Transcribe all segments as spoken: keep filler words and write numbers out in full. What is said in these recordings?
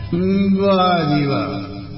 वाह जी वाह,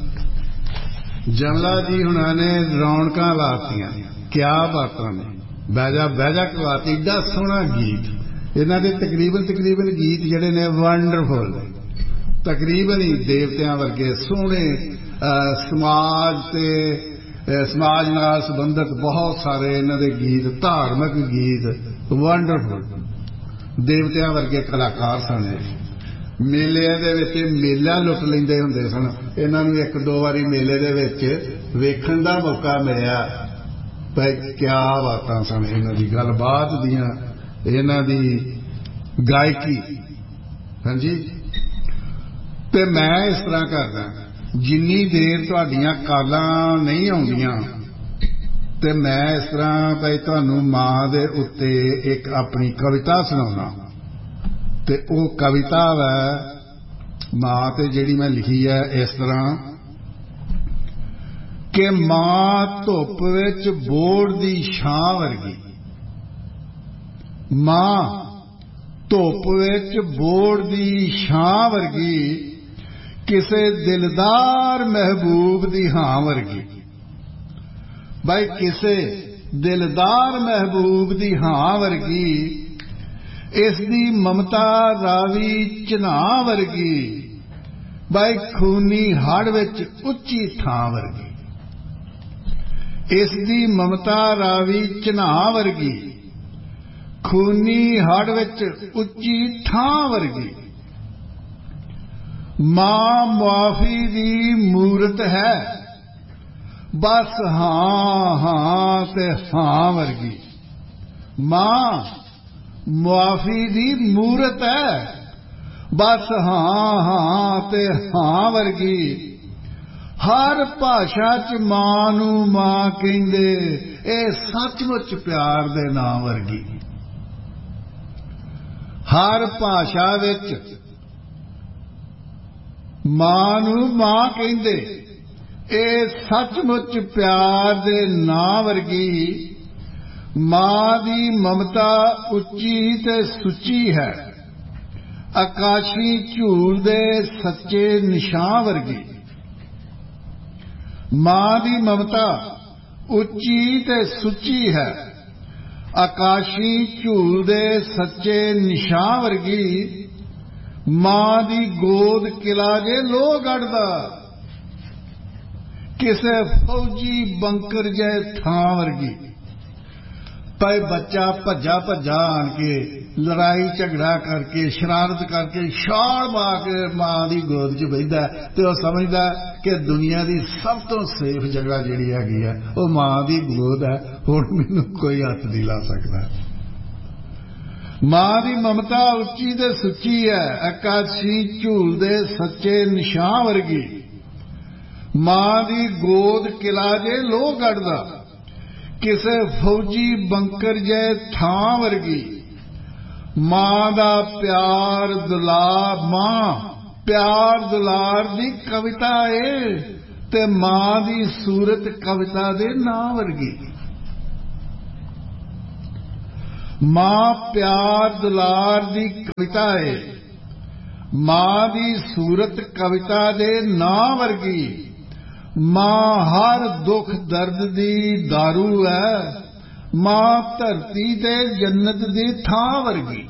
जमला जी हुणा ने रौनकां लातियां, क्या बातां ने, बैजा बैजा करवाती। एडा सोहना गीत इन्हां दे, तकरीबन तकरीबन गीत जिहड़े ने वंडरफुल, तकरीबन ही देवतियां वर्गे सोहने। समाज ते समाज नाल संबंधित बहुत सारे इन्हां दे गीत, धार्मिक गीत वंडरफुल, देवतियां वर्गे कलाकार सन। मेलिਆਂ ਦੇ ਵਿੱਚ ਮੇਲਾ ਲੁੱਟ ਲੈਂਦੇ ਹੁੰਦੇ ਸਨ। ਇਹਨਾਂ ਨੂੰ ਇੱਕ ਦੋ ਵਾਰੀ ਮੇਲੇ ਦੇ ਵਿੱਚ ਵੇਖਣ ਦਾ ਮੌਕਾ ਮਿਲਿਆ। ਭਾਈ ਕਿਆ ਬਾਤਾਂ ਸਨ ਇਹਨਾਂ ਦੀ, ਗੱਲਬਾਤ ਦੀਆਂ, ਇਹਨਾਂ ਦੀ ਗਾਇਕੀ। ਹਾਂਜੀ, ਤੇ ਮੈਂ ਇਸ ਤਰ੍ਹਾਂ ਕਰਦਾ, ਜਿੰਨੀ ਦੇਰ ਤੁਹਾਡੀਆਂ ਕਾਲਾਂ ਨਹੀਂ ਆਉਂਦੀਆਂ ਤੇ ਮੈਂ ਇਸ ਤਰ੍ਹਾਂ ਭਾਈ ਤੁਹਾਨੂੰ ਮਾਂ ਦੇ ਉੱਤੇ ਇੱਕ ਆਪਣੀ ਕਵਿਤਾ ਸੁਣਾਉਣਾ। ਤੇ ਉਹ ਕਵਿਤਾ ਵੈ ਮਾਂ ਤੇ ਜਿਹੜੀ ਮੈਂ ਲਿਖੀ ਹੈ ਇਸ ਤਰ੍ਹਾਂ ਕਿ ਮਾਂ ਧੁੱਪ ਵਿੱਚ ਬੋੜ ਦੀ ਛਾਂ ਵਰਗੀ, ਮਾਂ ਧੁੱਪ ਵਿੱਚ ਬੋੜ ਦੀ ਛਾਂ ਵਰਗੀ, ਕਿਸੇ ਦਿਲਦਾਰ ਮਹਿਬੂਬ ਦੀ ਹਾਂ ਵਰਗੀ। ਬਾਈ ਕਿਸੇ ਦਿਲਦਾਰ ਮਹਿਬੂਬ ਦੀ ਹਾਂ ਵਰਗੀ, ਇਸ ਦੀ ਮਮਤਾ ਰਾਵੀ ਝਨਾਹ ਵਰਗੀ, ਬਾਈ ਖੂਨੀ ਹੜ ਵਿੱਚ ਉੱਚੀ ਥਾਂ ਵਰਗੀ। ਇਸ ਦੀ ਮਮਤਾ ਰਾਵੀ ਝਨਾਹ ਵਰਗੀ, ਖੂਨੀ ਹੜ ਵਿੱਚ ਉੱਚੀ ਥਾਂ ਵਰਗੀ। ਮਾਂ ਮੁਆਫੀ ਦੀ ਮੂਰਤ ਹੈ, ਬਸ ਹਾਂ ਹਾਂ ਤੇ ਹਾਂ ਵਰਗੀ। ਮਾਂ ਮੁਆਫੀ ਦੀ ਮੂਰਤ ਹੈ, ਬਸ ਹਾਂ ਹਾਂ ਤੇ ਹਾਂ ਵਰਗੀ। ਹਰ ਭਾਸ਼ਾ ਚ ਮਾਂ ਨੂੰ ਮਾਂ ਕਹਿੰਦੇ, ਇਹ ਸੱਚਮੁੱਚ ਪਿਆਰ ਦੇ ਨਾਂ ਵਰਗੀ। ਹਰ ਭਾਸ਼ਾ ਵਿੱਚ ਮਾਂ ਨੂੰ ਮਾਂ ਕਹਿੰਦੇ, ਇਹ ਸੱਚਮੁੱਚ ਪਿਆਰ ਦੇ ਨਾਂ ਵਰਗੀ। ਮਾਂ ਦੀ ਮਮਤਾ ਉੱਚੀ ਤੇ ਸੁੱਚੀ ਹੈ, ਆਕਾਸ਼ੀ ਝੂਲ ਦੇ ਸੱਚੇ ਨਿਸ਼ਾਨ ਵਰਗੀ। ਮਾਂ ਦੀ ਮਮਤਾ ਉੱਚੀ ਤੇ ਸੁੱਚੀ ਹੈ, ਆਕਾਸ਼ੀ ਝੂਲ ਦੇ ਸੱਚੇ ਨਿਸ਼ਾਨ ਵਰਗੀ। ਮਾਂ ਦੀ ਗੋਦ ਕਿਲਾ ਜੇ ਲੋਹ ਗੜਦਾ, ਕਿਸੇ ਫੌਜੀ ਬੰਕਰ ਜੇ ਥਾਂ ਵਰਗੀ। ਭਾਈ ਬੱਚਾ ਭੱਜਾ ਭੱਜਾ ਆਣ ਕੇ ਲੜਾਈ ਝਗੜਾ ਕਰਕੇ ਸ਼ਰਾਰਤ ਕਰਕੇ ਛਾਲ ਮਾਰ ਕੇ ਮਾਂ ਦੀ ਗੋਦ 'ਚ ਬਹਿੰਦਾ ਤੇ ਉਹ ਸਮਝਦਾ ਕਿ ਦੁਨੀਆ ਦੀ ਸਭ ਤੋਂ ਸੇਫ ਜਗ੍ਹਾ ਜਿਹੜੀ ਹੈਗੀ ਆ ਉਹ ਮਾਂ ਦੀ ਗੋਦ ਹੈ, ਹੁਣ ਮੈਨੂੰ ਕੋਈ ਹੱਥ ਨਹੀਂ ਲਾ ਸਕਦਾ। ਮਾਂ ਦੀ ਮਮਤਾ ਉੱਚੀ ਤੇ ਸੁੱਚੀ ਹੈ, ਆਕਾਸ਼ੀ ਝੂਲ ਦੇ ਸੱਚੇ ਨਿਸ਼ਾਨ ਵਰਗੀ। ਮਾਂ ਦੀ ਗੋਦ ਕਿਲਾ ਜੇ ਲੋਹ ਗੜਦਾ, ਕਿਸੇ ਫੌਜੀ ਬੰਕਰ ਜੇ ਥਾਂ ਵਰਗੀ। ਮਾਂ ਦਾ ਪਿਆਰ ਦੁਲਾਰ, ਮਾਂ ਪਿਆਰ ਦੁਲਾਰ ਦੀ ਕਵਿਤਾ ਏ ਤੇ ਮਾਂ ਦੀ ਸੂਰਤ ਕਵਿਤਾ ਦੇ ਨਾਂ ਵਰਗੀ। ਮਾਂ ਪਿਆਰ ਦੁਲਾਰ ਦੀ ਕਵਿਤਾ ਏ, ਮਾਂ ਦੀ ਸੂਰਤ ਕਵਿਤਾ ਦੇ ਨਾਂ ਵਰਗੀ। ਮਾਂ ਹਰ ਦੁੱਖ ਦਰਦ ਦੀ ਦਾਰੂ ਹੈ, ਮਾਂ ਧਰਤੀ ਤੇ ਜੰਨਤ ਦੀ ਥਾਂ ਵਰਗੀ।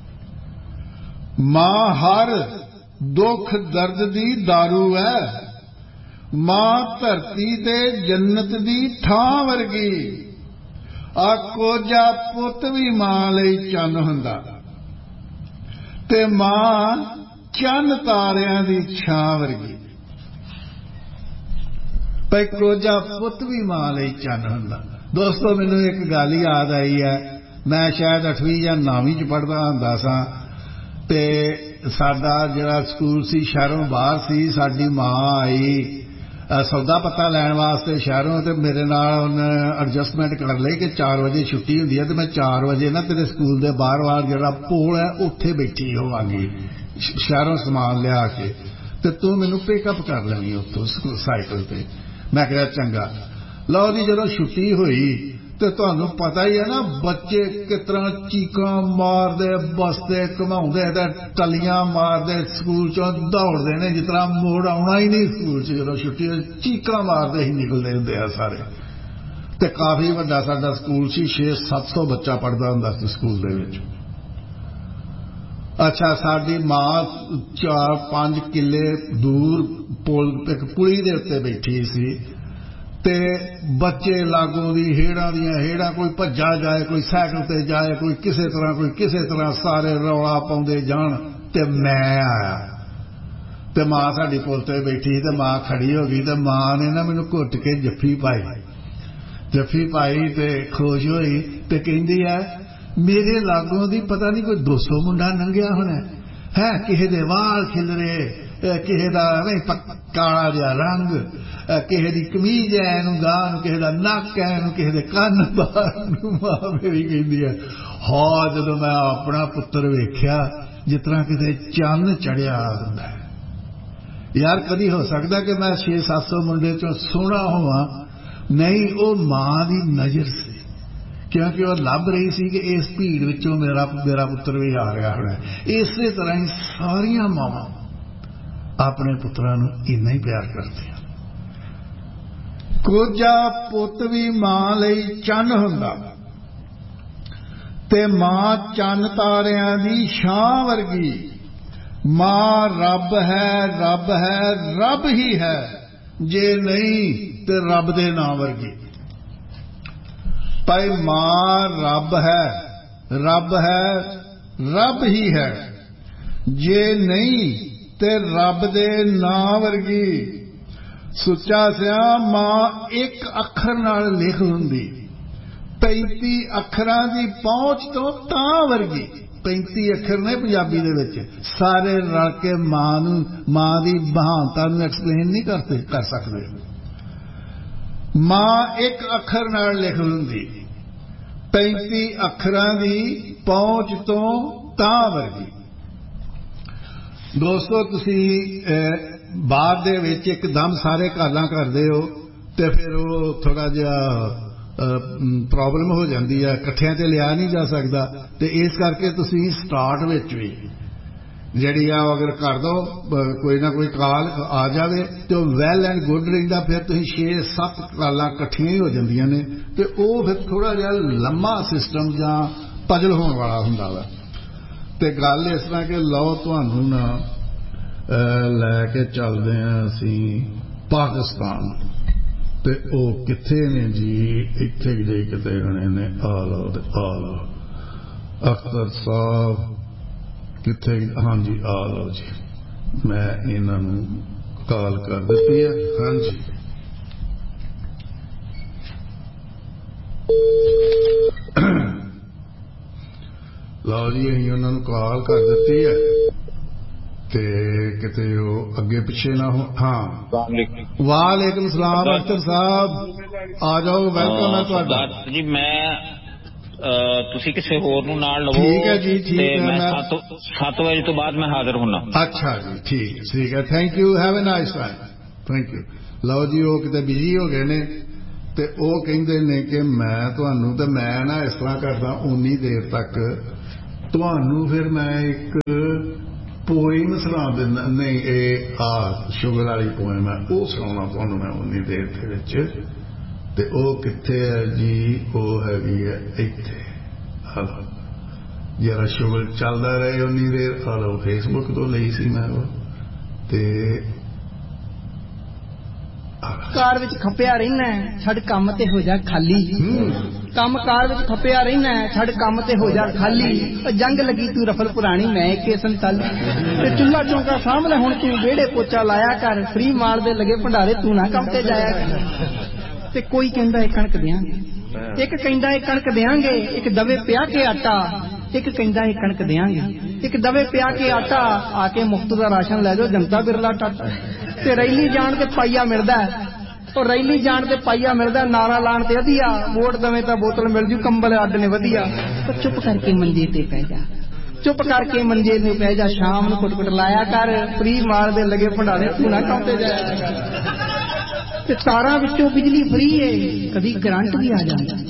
ਮਾਂ ਹਰ ਦੁੱਖ ਦਰਦ ਦੀ ਦਾਰੂ ਹੈ, ਮਾਂ ਧਰਤੀ ਤੇ ਜੰਨਤ ਦੀ ਥਾਂ ਵਰਗੀ। ਆ ਕੋਝਾ ਪੁੱਤ ਵੀ ਮਾਂ ਲਈ ਚੰਨ ਹੁੰਦਾ ਤੇ ਮਾਂ ਚੰਨ ਤਾਰਿਆਂ ਦੀ ਛਾਂ ਵਰਗੀ। ਭਾਈ ਕੋਝਾ ਪੁੱਤ ਵੀ ਮਾਂ ਲਈ ਚੰਨ ਹੁੰਦਾ। ਦੋਸਤੋ ਮੈਨੂੰ ਇੱਕ ਗੱਲ ਯਾਦ ਆਈ ਹੈ, ਮੈਂ ਸ਼ਾਇਦ ਅੱਠਵੀਂ ਜਾਂ ਨੌਵੀਂ ਚ ਪੜ੍ਹਦਾ ਹੁੰਦਾ ਸਾਂ ਤੇ ਸਾਡਾ ਜਿਹੜਾ ਸਕੂਲ ਸੀ ਸ਼ਹਿਰੋਂ ਬਾਹਰ ਸੀ। ਸਾਡੀ ਮਾਂ ਆਈ ਸੌਦਾ ਪੱਤਾ ਲੈਣ ਵਾਸਤੇ ਸ਼ਹਿਰੋਂ ਤੇ ਮੇਰੇ ਨਾਲ ਉਹਨੇ ਐਡਜਸਟਮੈਂਟ ਕਰ ਲਈ ਕਿ ਚਾਰ ਵਜੇ ਛੁੱਟੀ ਹੁੰਦੀ ਹੈ ਤੇ ਮੈਂ ਚਾਰ ਵਜੇ ਨਾ ਤੇਰੇ ਸਕੂਲ ਦੇ ਬਾਹਰ ਬਾਹਰ ਜਿਹੜਾ ਪੋਲ ਹੈ ਉੱਥੇ ਬੈਠੀ ਹੋਵਾਂਗੀ ਸ਼ਹਿਰੋਂ ਸਮਾਨ ਲਿਆ ਕੇ ਤੇ ਤੂੰ ਮੈਨੂੰ ਪਿਕਅਪ ਕਰ ਲੈਣੀ ਉੱਥੋਂ ਸਾਈਕਲ ਤੇ। ਮੈਂ ਕਿਹਾ ਚੰਗਾ। ਲਓ ਜੀ ਜਦੋਂ ਛੁੱਟੀ ਹੋਈ ਤੇ ਤੁਹਾਨੂੰ ਪਤਾ ਹੀ ਹੈ ਨਾ ਬੱਚੇ ਕਿਸ ਤਰ੍ਹਾਂ ਚੀਕਾਂ ਮਾਰਦੇ ਬਸਦੇ ਘੁਮਾਉਂਦੇ ਤੇ ਟੱਲੀਆਂ ਮਾਰਦੇ ਸਕੂਲ ਚੋਂ ਦੌੜਦੇ ਨੇ ਜਿਸ ਤਰ੍ਹਾਂ ਮੋੜ ਆਉਣਾ ਹੀ ਨਹੀਂ ਸਕੂਲ 'ਚ ਜਦੋਂ ਛੁੱਟੀ ਚੀਕਾਂ ਮਾਰਦੇ ਹੀ ਨਿਕਲਦੇ ਹੁੰਦੇ ਆ ਸਾਰੇ। ਤੇ ਕਾਫੀ ਵੱਡਾ ਸਾਡਾ ਸਕੂਲ ਸੀ, ਛੇ ਸੱਤ ਸੌ ਬੱਚਾ ਪੜ੍ਹਦਾ ਹੁੰਦਾ ਸੀ ਸਕੂਲ ਦੇ ਵਿੱਚ। ਅੱਛਾ, ਸਾਡੀ ਮਾਂ ਚਾਰ ਪੰਜ ਕਿੱਲੇ ਦੂਰ ਪੁਲ ਇੱਕ ਪੁਲੀ ਦੇ ਉੱਤੇ ਬੈਠੀ ਸੀ ਤੇ ਬੱਚੇ ਲਾਗੋਂ ਦੀ ਹੇੜਾਂ ਦੀਆਂ ਹੇੜਾਂ, ਕੋਈ ਭੱਜਾ ਜਾਏ, ਕੋਈ ਸਾਈਕਲ ਤੇ ਜਾਏ, ਕੋਈ ਕਿਸੇ ਤਰ੍ਹਾਂ ਕੋਈ ਕਿਸੇ ਤਰ੍ਹਾਂ, ਸਾਰੇ ਰੌਲਾ ਪਾਉਂਦੇ ਜਾਣ। ਤੇ ਮੈਂ ਆਇਆ ਤੇ ਮਾਂ ਸਾਡੀ ਪੁਲ ਤੇ ਬੈਠੀ ਤੇ ਮਾਂ ਖੜੀ ਹੋ ਗਈ ਤੇ ਮਾਂ ਨੇ ਨਾ ਮੈਨੂੰ ਘੁੱਟ ਕੇ ਜੱਫੀ ਪਾਈ। ਜੱਫੀ ਪਾਈ ਤੇ ਖੁਸ਼ ਹੋਈ ਤੇ ਕਹਿੰਦੀ ਹੈ ਮੇਰੇ ਲਾਗੋਂ ਦੀ ਪਤਾ ਨਹੀਂ ਕੋਈ ਦੋ ਸੌ ਮੁੰਡਾ ਲੰਘਿਆ ਹੋਣਾ ਹੈ, ਕਿਸੇ ਦੇ ਵਾਲ ਖਿਲਰੇ, ਕਿਸੇ ਦਾ ਕਾਲਾ ਜਿਹਾ ਰੰਗ, ਕਿਸੇ ਦੀ ਕਮੀਜ਼ ਹੈ ਇਹਨੂੰ ਗਾਹ ਨੂੰ, ਕਿਸੇ ਦਾ ਨੱਕ ਹੈ ਇਹਨੂੰ, ਕਿਸੇ ਦੇ ਕੰਨ ਬਾਹਰ ਨੂੰ। ਮਾਂ ਮੇਰੀ ਕਹਿੰਦੀ ਹੈ ਹਾਂ ਜਦੋਂ ਮੈਂ ਆਪਣਾ ਪੁੱਤਰ ਵੇਖਿਆ ਜਿਸ ਤਰ੍ਹਾਂ ਕਿਤੇ ਚੰਨ ਚੜਿਆ ਹੁੰਦਾ ਹੈ। ਯਾਰ ਕਦੀ ਹੋ ਸਕਦਾ ਕਿ ਮੈਂ ਛੇ ਸੱਤ ਸੌ ਮੁੰਡੇ ਚੋਂ ਸੋਹਣਾ ਹੋਵਾਂ? ਨਹੀਂ, ਉਹ ਮਾਂ ਦੀ ਨਜ਼ਰ ਸੀ, ਕਿਉਂਕਿ ਉਹ ਲੱਭ ਰਹੀ ਸੀ ਕਿ ਇਸ ਭੀੜ ਵਿੱਚੋਂ ਮੇਰਾ ਮੇਰਾ ਪੁੱਤਰ ਵੀ ਆ ਰਿਹਾ ਹੋਣਾ। ਇਸੇ ਤਰ੍ਹਾਂ ਹੀ ਸਾਰੀਆਂ ਮਾਵਾਂ ਆਪਣੇ ਪੁੱਤਰਾਂ ਨੂੰ ਇੰਨਾ ਹੀ ਪਿਆਰ ਕਰਦੀਆਂ। ਕੋਝਾ ਪੁੱਤ ਵੀ ਮਾਂ ਲਈ ਚੰਨ ਹੁੰਦਾ ਤੇ ਮਾਂ ਚੰਨ ਤਾਰਿਆਂ ਦੀ ਛਾਂ ਵਰਗੀ। ਮਾਂ ਰੱਬ ਹੈ, ਰੱਬ ਹੈ, ਰੱਬ ਹੀ ਹੈ, ਜੇ ਨਹੀਂ ਤੇ ਰੱਬ ਦੇ ਨਾਂ ਵਰਗੀ। ਭਾਈ ਮਾਂ ਰੱਬ ਹੈ, ਰੱਬ ਹੈ, ਰੱਬ ਹੀ ਹੈ, ਜੇ ਨਹੀਂ ਤੇ ਰੱਬ ਦੇ ਨਾਂ ਵਰਗੀ। ਸੁੱਚਾ ਸਿਆਂ ਮਾਂ ਇੱਕ ਅੱਖਰ ਨਾਲ ਲਿਖ ਹੁੰਦੀ, ਪੈਂਤੀ ਅੱਖਰਾਂ ਦੀ ਪਹੁੰਚ ਤੋਂ ਤਾਂ ਵਰਗੀ। ਪੈਂਤੀ ਅੱਖਰ ਨੇ ਪੰਜਾਬੀ ਦੇ ਵਿੱਚ, ਸਾਰੇ ਰਲ ਕੇ ਮਾਂ ਨੂੰ ਮਾਂ ਦੀ ਮਹਾਨਤਾ ਨੂੰ ਐਕਸਪਲੇਨ ਨਹੀਂ ਕਰਦੇ ਕਰ ਸਕਦੇ। ਮਾਂ ਇੱਕ ਅੱਖਰ ਨਾਲ ਲਿਖ ਹੁੰਦੀ, ਪੈਂਤੀ ਅੱਖਰਾਂ ਦੀ ਪਹੁੰਚ ਤੋਂ ਤਾਂ ਵਰਗੀ। ਦੋਸਤੋ ਤੁਸੀਂ ਬਾਅਦ ਦੇ ਵਿੱਚ ਇੱਕਦਮ ਸਾਰੇ ਕਾਲਾਂ ਕਰਦੇ ਹੋ ਤੇ ਫਿਰ ਉਹ ਥੋੜਾ ਜਿਹਾ ਪ੍ਰੋਬਲਮ ਹੋ ਜਾਂਦੀ ਹੈ, ਇਕੱਠਿਆਂ ਤੇ ਲਿਆ ਨਹੀਂ ਜਾ ਸਕਦਾ। ਤੇ ਇਸ ਕਰਕੇ ਤੁਸੀਂ ਸਟਾਰਟ ਵਿੱਚ ਵੀ ਜਿਹੜੀ ਆ ਅਗਰ ਕਰ ਦੋ ਕੋਈ ਨਾ ਕੋਈ ਕਾਲ ਆ ਜਾਵੇ ਤੇ ਉਹ ਵੈਲ ਐਂਡ ਗੁੱਡ ਰਹਿੰਦਾ। ਫਿਰ ਤੁਸੀਂ ਛੇ ਸੱਤ ਕਾਲਾਂ ਇਕੱਠੀਆਂ ਹੀ ਹੋ ਜਾਂਦੀਆਂ ਨੇ ਤੇ ਉਹ ਫਿਰ ਥੋੜਾ ਜਿਹਾ ਲੰਮਾ ਸਿਸਟਮ ਜਾਂ ਪਜ਼ਲ ਹੋਣ ਵਾਲਾ ਹੁੰਦਾ ਵਾ। ਤੇ ਗੱਲ ਇਸ ਤਰ੍ਹਾਂ ਕਿ ਲਓ ਤੁਹਾਨੂੰ ਨਾ ਲੈ ਕੇ ਚੱਲਦੇ ਹਾਂ ਅਸੀਂ ਪਾਕਿਸਤਾਨ। ਤੇ ਉਹ ਕਿੱਥੇ ਨੇ ਜੀ? ਇੱਥੇ ਜੇ ਕਿਤੇ ਹੋਣੇ ਨੇ। ਆ ਲਓ ਤੇ ਆ ਲਓ ਅਖਤਰ ਸਾਹਿਬ ਕਿੱਥੇ? ਹਾਂਜੀ ਆ ਲਓ ਜੀ, ਮੈਂ ਇਹਨਾਂ ਨੂੰ ਕਾਲ ਕਰ ਦਿੱਤੀ ਹੈ। ਹਾਂਜੀ ਲਓ ਜੀ, ਅਸੀਂ ਉਹਨਾਂ ਨੂੰ ਕਾਲ ਕਰ ਦਿੱਤੀ ਹੈ ਤੇ ਕਿਤੇ ਉਹ ਅੱਗੇ ਪਿੱਛੇ ਨਾ ਹੋ। ਹਾਂ, ਵਾਲੇਕੁਮ ਸਲਾਮ ਅਖਤਰ ਸਾਹਿਬ, ਆ ਜਾਓ, ਵੈਲਕਮ ਹੈ ਤੁਹਾਡਾ ਜੀ। ਮੈਂ ਤੁਸੀਂ ਕਿਸੇ ਹੋਰ ਨੂੰ ਨਾਲ ਲਵੋ। ਠੀਕ ਹੈ ਜੀ, ਠੀਕ ਹੈ। ਮੈਂ ਸੱਤ ਵਜੇ ਤੋਂ ਬਾਅਦ ਮੈਂ ਹਾਜ਼ਰ ਹੋਣਾ। ਅੱਛਾ ਜੀ, ਠੀਕ ਹੈ, ਠੀਕ ਹੈ। Thank you, have a nice time. Thank you. ਲਓ ਜੀ, ਉਹ ਕਿਤੇ ਬਿਜੀ ਹੋ ਗਏ ਨੇ ਤੇ ਉਹ ਕਹਿੰਦੇ ਨੇ ਕਿ ਮੈਂ ਤੁਹਾਨੂੰ, ਤੇ ਮੈਂ ਨਾ ਇਸ ਤਰ੍ਹਾਂ ਕਰਦਾ ਉਨੀ ਦੇਰ ਤੱਕ ਤੁਹਾਨੂੰ ਫਿਰ ਮੈਂ ਇੱਕ ਪੋਇਮ ਸੁਣਾ ਦਿੰਦਾ। ਨਹੀਂ, ਇਹ ਆ ਸ਼ੁਗਰ ਵਾਲੀ ਪੋਇਮ ਹੈ, ਉਹ ਸੁਣਾਉਣਾ ਤੁਹਾਨੂੰ ਮੈਂ ਉਨੀ ਦੇਰ ਦੇ ਵਿੱਚ। ਤੇ ਉਹ ਕਿੱਥੇ ਹੈ ਜੀ? ਉਹ ਹੈਗੀ ਹੈ ਇੱਥੇ। ਹਲੋ ਜਰਾ ਸ਼ੁਗਰ ਚੱਲਦਾ ਰਹੇ ਉਨੀ ਦੇਰ। ਹਲੋ ਫੇਸਬੁੱਕ ਤੋਂ ਲਈ ਸੀ ਮੈਂ ਉਹ। ਤੇ ਕਾਰ ਵਿੱਚ ਖੱਪਿਆ ਰਹਿਣਾ, ਛੱਡ ਕੰਮ ਤੇ ਹੋ ਜਾ ਖਾਲੀ। ਕੰਮ ਕਾਰ ਵਿੱਚ ਖੱਪਿਆ ਰਹਿਣਾ, ਛੱਡ ਕੰਮ ਤੇ ਹੋ ਜਾ ਖਾਲੀ। ਜੰਗ ਲੱਗੀ ਤੂੰ ਰਫਲ ਪੁਰਾਣੀ, ਮੈਂ ਇੱਕੇ ਸੰਤਾਲੀ। ਤੇ ਚੁੱਲ੍ਹਾ ਚੌਂਕਾ ਸਾਹਮਣੇ ਹੁਣ ਤੂੰ ਵਿਹੜੇ ਪੋਚਾ ਲਾਇਆ ਕਰ। ਫਰੀ ਮਾਲ ਦੇ ਲੱਗੇ ਭੰਡਾਰੇ, ਤੂੰ ਨਾ ਕੰਮ ਤੇ ਜਾਇਆ ਕਰ। ਤੇ ਕੋਈ ਕਹਿੰਦਾ ਇਹ ਕਣਕ ਦਿਆਂਗੇ, ਇੱਕ ਕਹਿੰਦਾ ਇਹ ਕਣਕ ਦਿਆਂਗੇ, ਇੱਕ ਦਵੇ ਪਿਆ ਕੇ ਆਟਾ। ਇੱਕ ਕਹਿੰਦਾ ਇਹ ਕਣਕ ਦਿਆਂਗੇ, ਇੱਕ ਦਵੇ ਪਿਆ ਕੇ ਆਟਾ। ਆ ਕੇ ਮੁਫਤ ਦਾ ਰਾਸ਼ਨ ਲੈ ਜਾਓ, ਜਨਤਾ ਬਿਰਲਾ ਟਾਟਾ। ਤੇ ਰੈਲੀ ਜਾਣ ਤੇ ਪਾਈਆ ਮਿਲਦਾ, ਉਹ ਰੈਲੀ ਜਾਣ ਤੇ ਪਾਈਆ ਮਿਲਦਾ। ਨਾਰਾ ਲਾਉਣ ਤੇ ਵਧੀਆ, ਵੋਟ ਦਵੇਂ ਤਾਂ ਬੋਤਲ ਮਿਲ ਜੂ, ਕੰਬਲ ਅੱਡ ਨੇ ਵਧੀਆ। ਤਾਂ ਚੁੱਪ ਕਰਕੇ ਮੰਜੇ ਤੇ ਪੈ ਜਾ, ਚੁੱਪ ਕਰਕੇ ਮੰਜੇ ਨੂੰ ਪੈ ਜਾ। ਸ਼ਾਮ ਨੂੰ ਕੁੱਟ ਕੁੱਟ ਲਾਇਆ ਕਰ, ਫਰੀ ਮਾਲ ਦੇ ਲੱਗੇ ਭੰਡਾਰੇ, ਤੂੰ ਨਾ ਕੰਮ ਤੇ ਜਾਇਆ। ਤੇ ਤਾਰਾਂ ਵਿੱਚੋਂ ਬਿਜਲੀ ਫਰੀ ਏ, ਕਦੀ ਕਰੰਟ ਵੀ ਆ ਜਾਂਦਾ।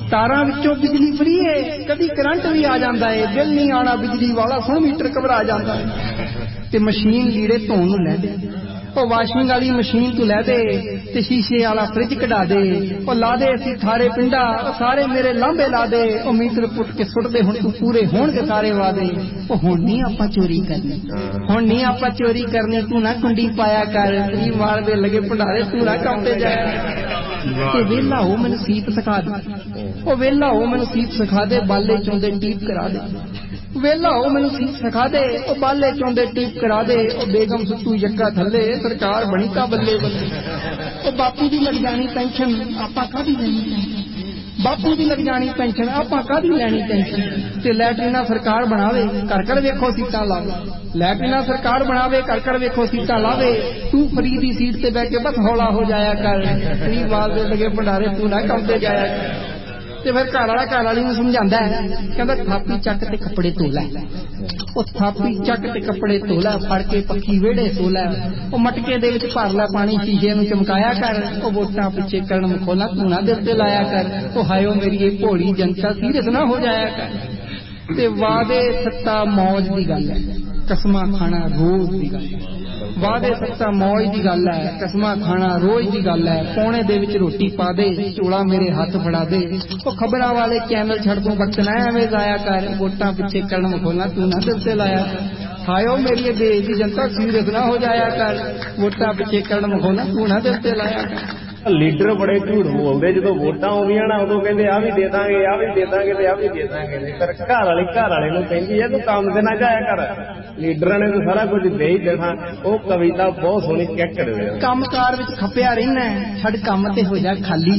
ਤਾਰਾਂ ਵਿੱਚੋਂ ਬਿਜਲੀ ਫਰੀ ਏ, ਕਦੀ ਕਰੰਟ ਵੀ ਆ ਜਾਂਦਾ ਏ, ਬਿੱਲ ਨਹੀਂ ਆਉਣਾ ਬਿਜਲੀ ਵਾਲਾ, ਸੁਣ ਮੀਟਰ ਘਬਰਾ ਜਾਂਦਾ ਏ। ਤੇ ਮਸ਼ੀਨ ਲੀੜੇ ਧੋਣ ਨੂੰ ਲੈ ਦੇ, ਉਹ ਵਾਸ਼ਿੰਗ ਵਾਲੀ ਮਸ਼ੀਨ ਤੂੰ ਲੈ ਦੇ, ਤੇ ਸ਼ੀਸ਼ੇ ਵਾਲਾ ਫਰਿੱਜ ਕਢਾ ਦੇ, ਉਹ ਲਾ ਦੇ ਅਸੀਂ ਥਾਰੇ ਪਿੰਡਾ, ਉਹ ਸਾਰੇ ਮੇਰੇ ਲਾਂਬੇ ਲਾ ਦੇ, ਉਹ ਮੀਟਰ ਪੁੱਟ ਕੇ ਸੁੱਟ ਦੇ, ਹੁਣ ਤੂੰ ਪੂਰੇ ਹੋਣਗੇ ਸਾਰੇ ਵਾਦੇ। ਉਹ ਹੁਣ ਨਹੀਂ ਆਪਾਂ ਚੋਰੀ ਕਰਨੀ, ਹੁਣ ਨਹੀਂ ਆਪਾਂ ਚੋਰੀ ਕਰਨੀ, ਤੂੰ ਨਾ ਕੁੰਡੀ ਪਾਇਆ ਕਰ, ਤਰੀ ਮਾਰ ਦੇ ਲਗੇ ਭੰਡਾਰੇ, ਤੂੰ ਨਾ ਕੰਮ ਤੇ ਜਾਇਆ। ਤੇ ਵੇਲਾ ਉਹ ਮੈਨੂੰ ਸੀਪ ਸਿਖਾ ਦੇ, ਉਹ ਵੇਲਾ ਉਹ ਮੈਨੂੰ ਸੀਪ ਸਿਖਾ ਦੇ, ਬਾਲੇ ਚੋਂਦੇ ਟੀਪ ਕਰਾ ਦੇ, ਵੇਲਾ ਉਹ ਮੈਨੂੰ ਸੀਪ ਸਿਖਾ ਦੇ, ਉਹ ਬਾਲੇ ਚੋਂਦੇ ਟੀਪ ਕਰਾ ਦੇ, ਉਹ ਬੇਗਮ ਸੁੱਤੂ ਯੱਕਾ ਥੱਲੇ, ਸਰਕਾਰ ਬਣੀ ਤਾਂ ਬੱਲੇ ਬੱਲੇ। ਉਹ ਬਾਪੂ ਦੀ ਲੱਗ ਜਾਣੀ ਪੈਨਸ਼ਨ, ਆਪਾਂ ਕਾਹਦੀ ਲੈਣੀ ਪੈਨਸ਼ਨ, ਬਾਪੂ ਦੀ ਲੱਗ ਜਾਣੀ ਪੈਨਸ਼ਨ, ਆਪਾਂ ਕਾਹਦੀ ਲੈਣੀ ਟੈਨਸ਼ਨ। ਤੇ ਲੈਟਰੀਨਾ ਸਰਕਾਰ ਬਣਾਵੇ, ਘਰ ਘਰ ਵੇਖੋ ਸੀਟਾਂ ਲਾਵੇ, ਲੈਟਰੀਨਾ ਸਰਕਾਰ ਬਣਾਵੇ, ਘਰ ਘਰ ਵੇਖੋ ਸੀਟਾਂ ਲਾਵੇ, ਤੂੰ ਫਰੀ ਦੀ ਸੀਟ ਤੇ ਬਹਿ ਕੇ ਬਸ ਹੌਲਾ ਹੋ ਜਾਇਆ ਕਰ, ਫਰੀ ਵਾਲ ਦੇ ਲਗੇ ਭੰਡਾਰੇ, ਤੂੰ ਨਾ ਕੰਮ ਤੇ ਜਾਇਆ ਕਰ। ਤੇ ਫਿਰ ਘਰ ਵਾਲਾ ਘਰ ਵਾਲੀ ਨੂੰ ਸਮਝਾਉਂਦਾ ਹੈ, ਕਹਿੰਦਾ ਥਾਪੀ ਚੱਕ ਤੇ ਕੱਪੜੇ ਧੋ ਲੈ, ਉਹ ਥਾਪੀ ਚੱਕ ਤੇ ਕੱਪੜੇ ਧੋ ਲੈ, ਫੜ ਕੇ ਪੱਖੀ ਵਿਹੜੇ ਸੋ ਲੈ, ਉਹ ਮਟਕੇ ਦੇ ਵਿੱਚ ਭਰ ਲੈ ਪਾਣੀ, ਸ਼ੀਸ਼ੇ ਨੂੰ ਚਮਕਾਇਆ ਕਰ, ਉਹ ਵੋਟਾਂ ਪਿੱਛੇ ਕਰਨ ਮਖੌਲਾ ਤੂੰ ਨਾ ਦਿਲ ਤੇ ਲਾਇਆ ਕਰ, ਉਹ ਹਾਇਓ ਮੇਰੀ ਇਹ ਭੋਲੀ ਜਨਤਾ ਸੀਰੀਅਸ ਨਾ ਹੋ ਜਾਇਆ ਕਰ। ਤੇ ਵਾਦੇ ਸੱਤਾ ਮੌਜ ਦੀ ਗੱਲ ਹੈ, ਕਸਮਾਂ ਖਾਣਾ ਰੋਜ਼ ਦੀ ਗੱਲ ਹੈ, ਵਾਦੇ ਸੱਤਾ ਮੌਜ ਦੀ ਗੱਲ ਹੈ, ਕਸਮਾਂ ਖਾਣਾ ਰੋਜ਼ ਦੀ ਗੱਲ ਹੈ, ਪੌਣੇ ਦੇ ਵਿੱਚ ਰੋਟੀ ਪਾ ਦੇ, ਝੋਲਾ ਮੇਰੇ ਹੱਥ ਫੜਾ ਦੇ, ਉਹ ਖਬਰਾਂ ਵਾਲੇ ਚੈਨਲ ਛੱਡ ਦੂੰ, ਵਕਤ ਨਾ ਐਵੇਂ ਜ਼ਾਇਆ ਕਰ, ਵੋਟਾਂ ਪਿੱਛੇ ਕਰਨ ਮਖੌਲਾ ਤੂੰ ਨਾ ਦਿਲ ਤੇ ਲਾਇਆ ਕਰ। ਹਾਇਓ ਮੇਰੀ ਦੇਸ਼ ਦੀ ਜਨਤਾ ਸੀਰੀਅਸ ਨਾ ਹੋ ਜਾਇਆ ਕਰ, ਵੋਟਾਂ ਪਿੱਛੇ ਕਰਨ ਮਖੌਲਾ ਤੂੰ ਨਾ ਦਿਲ ਤੇ ਲਾਇਆ ਕਰ। ਲੀਡਰ ਬੜੇ ਝੂਠ ਬੋਲਦੇ, ਜਦੋਂ ਵੋਟਾਂ ਆਉਂਦੀਆਂ ਨਾ ਉਦੋਂ ਕਹਿੰਦੇ ਆ ਵੀ ਦੇ ਦਾਂਗੇ, ਆ ਵੀ ਦੇ ਦਾਂਗੇ, ਤੇ ਆ ਵੀ ਦੇ ਦਾਂਗੇ, ਪਰ ਘਰ ਵਾਲੀ ਘਰ ਵਾਲੇ ਨੂੰ ਕਹਿੰਦੀ ਹੈ ਤੂੰ ਕੰਮ ਤੇ ਨਾ ਜਾਇਆ ਕਰ, ਲੀਡਰਾਂ ਨੇ ਤਾਂ ਸਾਰਾ ਕੁਝ ਦੇ ਹੀ ਦੇਣਾ। ਉਹ ਕਵਿਤਾ ਬਹੁਤ ਸੋਹਣੀ ਕਿੱਕੜ ਦੇ, ਕੰਮਕਾਰ ਵਿੱਚ ਖੱਪਿਆ ਰਹਿਣਾ, ਛੱਡ ਕੰਮ ਤੇ ਹੋ ਜਾ ਖਾਲੀ,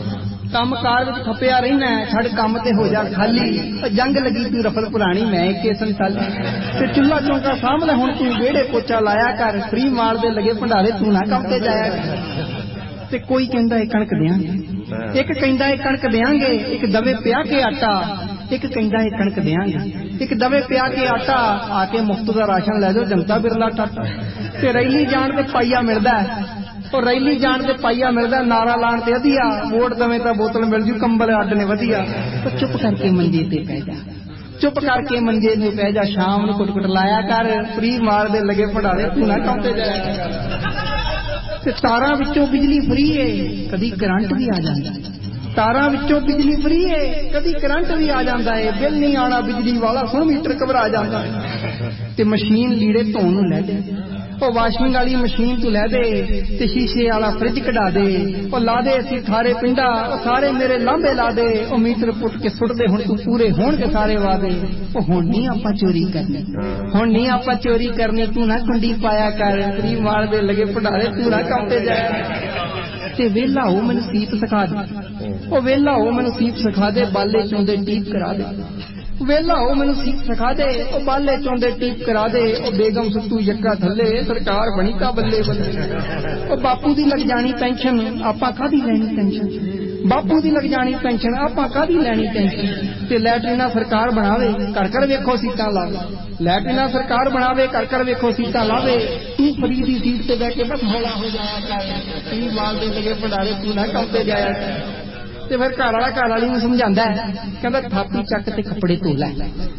ਕੰਮਕਾਰ ਵਿੱਚ ਖੱਪਿਆ ਰਹਿਣਾ, ਛੱਡ ਕੰਮ ਤੇ ਹੋ ਜਾ ਖਾਲੀ, ਜੰਗ ਲੱਗੀ ਤੂੰ ਰਫਲ ਪੁਰਾਣੀ, ਮੈਂ ਕੇ ਸੰਤਾਲੀ, ਤੇ ਚੁੱਲਾ ਚੌਂਕਾ ਸਾਹਮਣੇ ਹੁਣ ਤੂੰ ਵਿਹੜੇ ਪੋਚਾ ਲਾਇਆ ਕਰ, ਫਰੀ ਮਾਰ ਦੇ ਲਗੇ ਭੰਡਾਰੇ, ਤੂੰ ਨਾ ਕੰਮ ਤੇ ਜਾਇਆ ਕਰ। ਤੇ ਕੋਈ ਕਹਿੰਦਾ ਇਹ ਕਣਕ ਦਿਆਂਗੇ, ਇੱਕ ਕਹਿੰਦਾ ਇਹ ਕਣਕ ਦਿਆਂਗੇ, ਇੱਕ ਦਵੇ ਪਿਆ ਕੇ ਆਟਾ, ਇੱਕ ਕਹਿੰਦਾ ਇਹ ਕਣਕ ਦਿਆਂਗੇ, ਇੱਕ ਦਵੇ ਪਿਆ ਕੇ ਆਟਾ, ਆ ਕੇ ਮੁਫਤ ਦਾ ਰਾਸ਼ਨ ਲੈ ਜਾਓ, ਜਨਤਾ ਬਿਰਲਾ ਟਾਟਾ। ਤੇ ਰੈਲੀ ਜਾਣ ਤੇ ਪਾਈਆ ਮਿਲਦਾ, ਉਹ ਰੈਲੀ ਜਾਣ ਤੇ ਪਾਈਆ ਮਿਲਦਾ, ਨਾਰਾ ਲਾਣ ਤੇ ਵਧੀਆ, ਵੋਟ ਦਵੇਂ ਤਾਂ ਬੋਤਲ ਮਿਲ ਜੂ, ਕੰਬਲ ਅੱਡ ਨੇ ਵਧੀਆ। ਤਾਂ ਚੁੱਪ ਕਰਕੇ ਮੰਜੇ ਤੇ ਪੈ ਜਾ, ਚੁੱਪ ਕਰਕੇ ਮੰਜੇ ਤੇ ਪੈ ਜਾ, ਸ਼ਾਮ ਨੂੰ ਕੁੱਟ ਕੁੱਟ ਲਾਇਆ ਕਰ, ਫਰੀ ਮਾਰ ਦੇ ਲਗੇ ਭੰਡਾਰੇ, ਤੂੰ ਨਾ ਕੰਮ ਤੇ ਜਾਇਆ ਕਰ। ਤੇ ਤਾਰਾਂ ਵਿੱਚੋਂ ਬਿਜਲੀ ਫਰੀ ਏ, ਕਦੀ ਕਰੰਟ ਵੀ ਆ ਜਾਂਦਾ, ਤਾਰਾਂ ਵਿੱਚੋਂ ਬਿਜਲੀ ਫਰੀ ਏ, ਕਦੀ ਕਰੰਟ ਵੀ ਆ ਜਾਂਦਾ ਏ, ਬਿੱਲ ਨਹੀਂ ਆਉਣਾ ਬਿਜਲੀ ਵਾਲਾ, ਸੁਣ ਮੀਟਰ ਘਬਰਾ ਜਾਂਦਾ। ਤੇ ਮਸ਼ੀਨ ਲੀੜੇ ਧੋਣ ਨੂੰ ਲੈ ਦੇ, ਉਹ ਵਾਸ਼ਿੰਗ ਵਾਲੀ ਮਸ਼ੀਨ ਤੂੰ ਲੈ ਦੇ, ਤੇ ਸ਼ੀਸ਼ੇ ਵਾਲਾ ਫਰਿੱਜ ਕਢਾ ਦੇ, ਉਹ ਲਾ ਦੇ ਅਸੀਂ ਥਾਰੇ ਪਿੰਡਾ, ਉਹ ਸਾਰੇ ਮੇਰੇ ਲਾਂਬੇ ਲਾ ਦੇ, ਉਹ ਮੀਟਰ ਪੁੱਟ ਕੇ ਸੁੱਟ ਦੇ, ਹੁਣ ਤੂੰ ਪੂਰੇ ਹੋਣਗੇ ਸਾਰੇ ਵਾਦੇ। ਉਹ ਹੁਣ ਨਹੀਂ ਆਪਾਂ ਚੋਰੀ ਕਰਨੀ, ਹੁਣ ਨਹੀਂ ਆਪਾਂ ਚੋਰੀ ਕਰਨੀ, ਤੂੰ ਨਾ ਕੁੰਡੀ ਪਾਇਆ ਕਰ, ਤਰੀ ਮਾਰ ਦੇ ਲਗੇ ਭੰਡਾਰੇ, ਤੂੰ ਨਾ ਕੰਮ ਤੇ ਜਾਇਆ। ਤੇ ਵੇਲਾ ਉਹ ਮੈਨੂੰ ਸੀਪ ਸਿਖਾ ਦੇ, ਉਹ ਵੇਲਾ ਉਹ ਮੈਨੂੰ ਸੀਪ ਸਿਖਾ ਦੇ, ਬਾਲੇ ਚੋਂਦੇ ਟੀਪ ਕਰਾ ਦੇ, ਵੇਲਾ ਉਹ ਮੈਨੂੰ ਸੀਪ ਸਿਖਾ ਦੇ, ਉਹ ਬਾਲੇ ਚੋਂਦੇ ਟੀਪ ਕਰਾ ਦੇ, ਉਹ ਬੇਗਮ ਸੁੱਤੂ ਯੱਕਾ ਥੱਲੇ, ਸਰਕਾਰ ਬਣੀ ਤਾਂ ਬੱਲੇ ਬੱਲੇ। ਉਹ ਬਾਪੂ ਦੀ ਲੱਗ ਜਾਣੀ ਪੈਨਸ਼ਨ, ਆਪਾਂ ਕਾਹਦੀ ਲੈਣੀ ਟੈਨਸ਼ਨ, ਬਾਪੂ ਦੀ ਲੱਗ ਜਾਣੀ ਪੈਨਸ਼ਨ, ਆਪਾਂ ਕਾਹਦੀ ਲੈਣੀ ਟੈਨਸ਼ਨ। ਤੇ ਲੈਟਰੀਨਾ ਸਰਕਾਰ ਬਣਾਵੇ, ਘਰ ਘਰ ਵੇਖੋ ਸੀਟਾਂ ਲਾਵੇ, ਲੈਟਰੀਨਾ ਸਰਕਾਰ ਬਣਾਵੇ, ਘਰ ਘਰ ਵੇਖੋ ਸੀਟਾਂ ਲਾਵੇ, ਤੂੰ ਫਰੀ ਦੀ ਸੀਟ ਤੇ ਬਹਿ ਕੇ ਬਸ ਹੌਲਾ ਹੋ ਜਾਇਆ ਕਰ, ਤੂੰ ਮਾਲ ਦੇ ਲਗੇ ਭੰਡਾਰੇ, ਤੂੰ ਨਾ ਕੰਮ ਤੇ ਜਾਇਆ ਕਰ। ਤੇ ਫਿਰ ਘਰ ਵਾਲਾ ਘਰ ਵਾਲੀ ਨੂੰ ਸਮਝਾਉਂਦਾ ਹੈ, ਕਹਿੰਦਾ ਥਾਪੀ ਚੱਕ ਤੇ ਕੱਪੜੇ ਧੋ ਲੈ,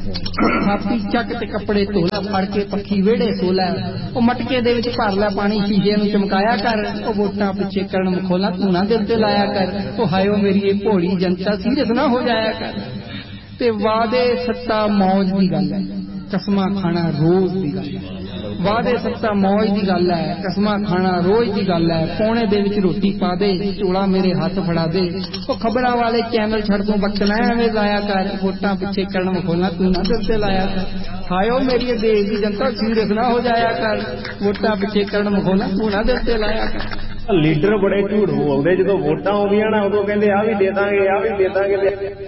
ਥਾਪੀ ਚੱਕ ਤੇ ਕੱਪੜੇ ਧੋ ਲੈ, ਫੜ ਕੇ ਪੱਖੀ ਵਿਹੜੇ ਸੋ ਲੈ, ਉਹ ਮਟਕੇ ਦੇ ਵਿੱਚ ਭਰ ਲੈ ਪਾਣੀ, ਸ਼ੀਸ਼ੇ ਨੂੰ ਚਮਕਾਇਆ ਕਰ, ਉਹ ਵੋਟਾਂ ਪਿੱਛੇ ਕਰਨ ਮਖੌਲਾ ਤੂੰ ਨਾ ਦਿਲ ਤੇ ਲਾਇਆ ਕਰ, ਉਹ ਹਾਇਓ ਮੇਰੀ ਇਹ ਭੋਲੀ ਜਨਤਾ ਸੀਰੀਅਸ ਨਾ ਹੋ ਜਾਇਆ ਕਰ। ਤੇ ਵਾਦੇ ਸੱਤਾ ਮੌਜ ਦੀ ਗੱਲ ਹੈ, ਕਸਮਾਂ ਖਾਣਾ ਰੋਜ਼ ਦੀ ਗੱਲ ਹੈ, ਵਾਦੇ ਸੱਤਾ ਮੌਜ ਦੀ ਗੱਲ ਹੈ, ਕਸਮਾਂ ਖਾਣਾ ਰੋਜ਼ ਦੀ ਗੱਲ ਹੈ, ਪੌਣੇ ਦੇ ਵਿੱਚ ਰੋਟੀ ਪਾ ਦੇ, ਝੋਲਾ ਮੇਰੇ ਹੱਥ ਫੜਾ ਦੇ, ਉਹ ਖਬਰਾਂ ਵਾਲੇ ਚੈਨਲ ਛੱਡ ਦੂੰ, ਵਕਤ ਨਾ ਐਵੇਂ ਜ਼ਾਇਆ ਕਰ, ਵੋਟਾਂ ਪਿੱਛੇ ਕਰਨ ਮਖੌਲਾ ਤੂੰ ਨਾ ਦਿਲ ਤੇ ਲਾਇਆ ਕਰ। ਹਾਇਓ ਮੇਰੀ ਦੇਸ਼ ਦੀ ਜਨਤਾ ਸੀਰੀਅਸ ਨਾ ਹੋ ਜਾਇਆ ਕਰ, ਵੋਟਾਂ ਪਿੱਛੇ ਕਰਨ ਮਖੌਲਾ ਤੂੰ ਨਾ ਦਿਲ ਤੇ ਲਾਇਆ ਕਰ। ਲੀਡਰ ਬੜੇ ਝੂਠ ਬੋਲਦੇ, ਜਦੋਂ ਵੋਟਾਂ ਆਉਂਦੀਆਂ ਨਾ ਉਦੋਂ ਕਹਿੰਦੇ ਆ ਵੀ ਦੇ ਦਾਂਗੇ, ਆ ਵੀ ਦੇ ਦਾਂਗੇ।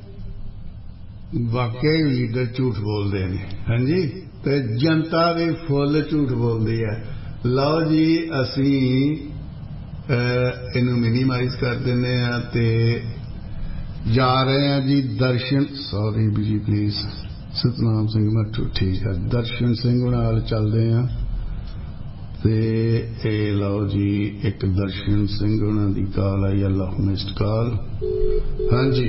ਵਾਕਈ ਲੀਡਰ ਝੂਠ ਬੋਲਦੇ ਨੇ, ਹਾਂਜੀ, ਤੇ ਜਨਤਾ ਵੀ ਫੁੱਲ ਝੂਠ ਬੋਲਦੀ ਹੈ। ਲਓ ਜੀ, ਅਸੀਂ ਇਹਨੂੰ ਮਿਨੀਮਾਈਜ਼ ਕਰ ਦਿੰਦੇ ਹਾਂ ਤੇ ਜਾ ਰਹੇ ਹਾਂ ਜੀ ਦਰਸ਼ਨ, ਸੌਰੀ ਜੀ ਪਲੀਜ਼, ਸਤਨਾਮ ਸਿੰਘ ਮੱਠੂ, ਠੀਕ ਹੈ, ਦਰਸ਼ਨ ਸਿੰਘ ਨਾਲ ਚੱਲਦੇ ਹਾਂ ਤੇ ਇਹ ਲਓ ਜੀ ਇੱਕ ਦਰਸ਼ਨ ਸਿੰਘ ਉਹਨਾਂ ਦੀ ਕਾਲ ਆਈ ਆ, ਲਓ ਮਿਸਡ ਕਾਲ। ਹਾਂਜੀ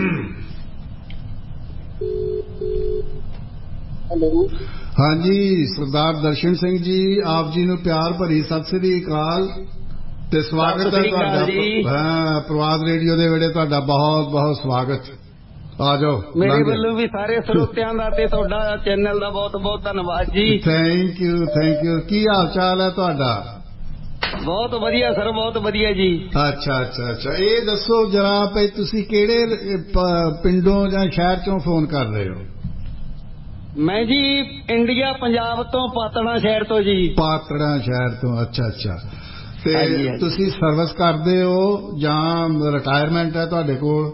ਹੈਲੋ। ਹਾਂਜੀ ਸਰਦਾਰ ਦਰਸ਼ਨ ਸਿੰਘ ਜੀ, ਆਪ ਜੀ ਨੂੰ ਪਿਆਰ ਭਰੀ ਸਤਿ ਸ੍ਰੀ ਅਕਾਲ ਤੇ ਸਵਾਗਤ ਹੈ ਤੁਹਾਡਾ। ਹਾਂ, ਪ੍ਰਵਾਦ ਰੇਡੀਓ ਦੇ ਵੇਲੇ ਤੁਹਾਡਾ ਬਹੁਤ ਬਹੁਤ ਸਵਾਗਤ। ਆ ਜਾਓ। ਮੇਰੇ ਵੱਲੋਂ ਵੀ ਸਾਰੇ ਸਰੋਤਿਆਂ ਦਾ ਤੇ ਤੁਹਾਡਾ ਚੈਨਲ ਦਾ ਬਹੁਤ ਬਹੁਤ ਧੰਨਵਾਦ ਜੀ। Thank you thank you. ਕੀ ਹਾਲ ਚਾਲ ਹੈ ਤੁਹਾਡਾ? ਬਹੁਤ ਵਧੀਆ ਸਰ, ਬਹੁਤ ਵਧੀਆ ਜੀ। ਅੱਛਾ ਅੱਛਾ ਅੱਛਾ। ਇਹ ਦੱਸੋ ਜਰਾ ਭਈ ਤੁਸੀਂ ਕਿਹੜੇ ਪਿੰਡੋਂ ਜਾਂ ਸ਼ਹਿਰ ਚੋਂ ਫੋਨ ਕਰ ਰਹੇ ਹੋ? ਮੈਂ ਜੀ ਇੰਡੀਆ ਪੰਜਾਬ ਤੋਂ ਪਾਤੜਾ ਸ਼ਹਿਰ ਤੋਂ ਜੀ। ਪਾਤੜਾ ਸ਼ਹਿਰ ਤੋਂ, ਅੱਛਾ ਅੱਛਾ। ਤੇ ਤੁਸੀਂ ਸਰਵਿਸ ਕਰਦੇ ਹੋ ਜਾਂ ਰਿਟਾਇਰਮੈਂਟ ਹੈ ਤੁਹਾਡੇ ਕੋਲ?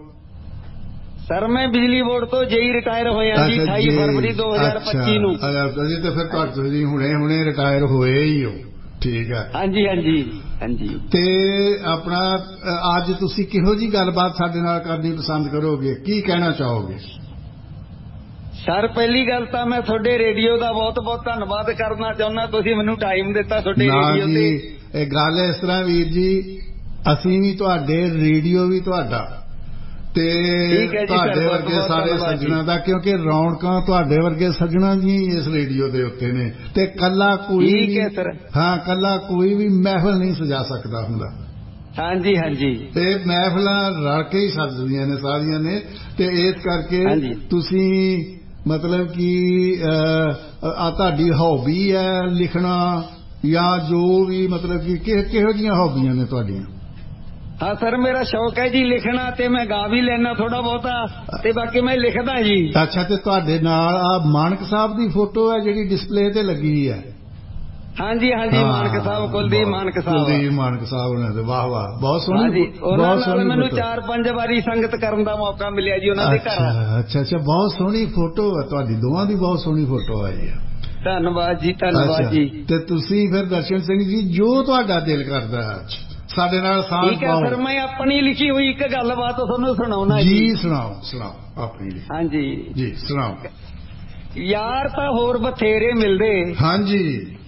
ਸਰ ਮੈਂ ਬਿਜਲੀ ਬੋਰਡ ਤੋਂ ਜੇਈ ਰਿਟਾਇਰ ਹੋਇਆ ਜੀ ਅਠਾਈ ਫਰਵਰੀ ਦੋ ਹਜ਼ਾਰ ਪੱਚੀ ਨੂੰ। ਜੀ ਤੇ ਫਿਰ ਤੁਸੀਂ ਹੁਣੇ ਹੁਣੇ ਰਿਟਾਇਰ ਹੋਏ ਹੀ ਹੋ। ਠੀਕ ਹੈ। ਹਾਂਜੀ ਹਾਂਜੀ ਹਾਂਜੀ। ਤੇ ਆਪਣਾ ਅੱਜ ਤੁਸੀਂ ਕਿਹੋ ਜੀ ਗੱਲਬਾਤ ਸਾਡੇ ਨਾਲ ਕਰਨੀ ਪਸੰਦ ਕਰੋਗੇ? ਕੀ ਕਹਿਣਾ ਚਾਹੋਗੇ? ਸਰ ਪਹਿਲੀ ਗੱਲ ਤਾਂ ਮੈਂ ਤੁਹਾਡੇ ਰੇਡੀਓ ਦਾ ਬਹੁਤ ਬਹੁਤ ਧੰਨਵਾਦ ਕਰਨਾ ਚਾਹੁੰਦਾ, ਤੁਸੀਂ ਮੈਨੂੰ ਟਾਈਮ ਦਿੱਤਾ ਤੁਹਾਡੇ ਰੇਡੀਓ ਤੇ। ਇਹ ਗੱਲ ਇਸ ਤਰ੍ਹਾਂ ਵੀਰ ਜੀ, ਅਸੀਂ ਵੀ ਤੁਹਾਡੇ, ਰੇਡੀਓ ਵੀ ਤੁਹਾਡਾ ਤੇ ਤੁਹਾਡੇ ਵਰਗੇ ਸਾਰੇ ਸੱਜਣਾ ਦਾ, ਕਿਉਂਕਿ ਰੌਣਕਾਂ ਤੁਹਾਡੇ ਵਰਗੇ ਸੱਜਣਾ ਜੀ ਇਸ ਰੇਡੀਓ ਦੇ ਉੱਤੇ ਨੇ। ਤੇ ਕੱਲਾ ਕੋਈ ਹਾਂ ਕੱਲਾ ਕੋਈ ਵੀ ਮਹਿਫਲ ਨਹੀਂ ਸਜਾ ਸਕਦਾ ਹੁੰਦਾ। ਹਾਂਜੀ ਹਾਂਜੀ। ਤੇ ਮਹਿਫਲਾਂ ਰਲ ਕੇ ਹੀ ਸਜਦੀਆਂ ਨੇ ਸਾਰੀਆਂ ਨੇ। ਤੇ ਇਸ ਕਰਕੇ ਤੁਸੀਂ ਮਤਲਬ ਕਿ ਆ ਤੁਹਾਡੀ ਹੌਬੀ ਹੈ ਲਿਖਣਾ ਜਾਂ ਜੋ ਵੀ, ਮਤਲਬ ਕਿ ਕਿਹੋ ਜਿਹੀਆਂ ਹੌਬੀਆਂ ਨੇ ਤੁਹਾਡੀਆਂ? ਹਾਂ ਸਰ ਮੇਰਾ ਸ਼ੌਕ ਹੈ ਜੀ ਲਿਖਣਾ, ਤੇ ਮੈਂ ਗਾ ਵੀ ਲੈਣਾ ਥੋੜਾ ਬਹੁਤਾ, ਤੇ ਬਾਕੀ ਮੈਂ ਲਿਖਦਾ ਜੀ। ਅੱਛਾ। ਤੇ ਤੁਹਾਡੇ ਨਾਲ ਆ ਮਾਨਕ ਸਾਹਿਬ ਦੀ ਫੋਟੋ ਹੈ ਜਿਹੜੀ ਡਿਸਪਲੇ ਤੇ ਲੱਗੀ ਹੈ? ਹਾਂਜੀ ਹਾਂਜੀ ਮਾਨਕ ਸਾਹਿਬ, ਕੁਲਦੀਪ ਮਾਨਕ ਸਾਹਿਬ। ਕੁਲਦੀਪ ਮਾਨਕ ਸਾਹਿਬ ਉਹਨਾਂ ਦੇ, ਵਾਹ ਵਾਹ, ਬਹੁਤ ਸੋਹਣੀ। ਉਹਨਾਂ ਨਾਲ ਮੈਨੂੰ ਚਾਰ ਪੰਜ ਵਾਰੀ ਸੰਗਤ ਕਰਨ ਦਾ ਮੌਕਾ ਮਿਲਿਆ ਜੀ ਉਹਨਾਂ ਦੇ ਘਰ। ਅੱਛਾ ਅੱਛਾ। ਬਹੁਤ ਸੋਹਣੀ ਫੋਟੋ ਹੈ ਤੁਹਾਡੀ, ਦੋਵਾਂ ਦੀ ਬਹੁਤ ਸੋਹਣੀ ਫੋਟੋ ਆਈ ਹੈ। ਧੰਨਵਾਦ ਜੀ ਧੰਨਵਾਦ ਜੀ। ਤੇ ਤੁਸੀਂ ਫਿਰ ਦਰਸ਼ਨ ਸਿੰਘ ਜੀ ਜੋ ਤੁਹਾਡਾ ਦਿਲ ਕਰਦਾ ਅੱਜ ਸਾਡੇ ਨਾਲ ਸਾਂਝ ਠੀਕ ਹੈ ਸਰ। ਮੈਂ ਆਪਣੀ ਲਿਖੀ ਹੋਈ ਇੱਕ ਗੱਲਬਾਤ ਤੁਹਾਨੂੰ ਸੁਣਾਉਣਾ ਜੀ। ਜੀ ਸੁਣਾਓ ਸੁਣਾਓ ਆਪਣੀ। ਹਾਂਜੀ ਜੀ ਸੁਣਾਓ। ਯਾਰ ਤਾਂ ਹੋਰ ਬਥੇਰੇ ਮਿਲਦੇ। ਹਾਂਜੀ।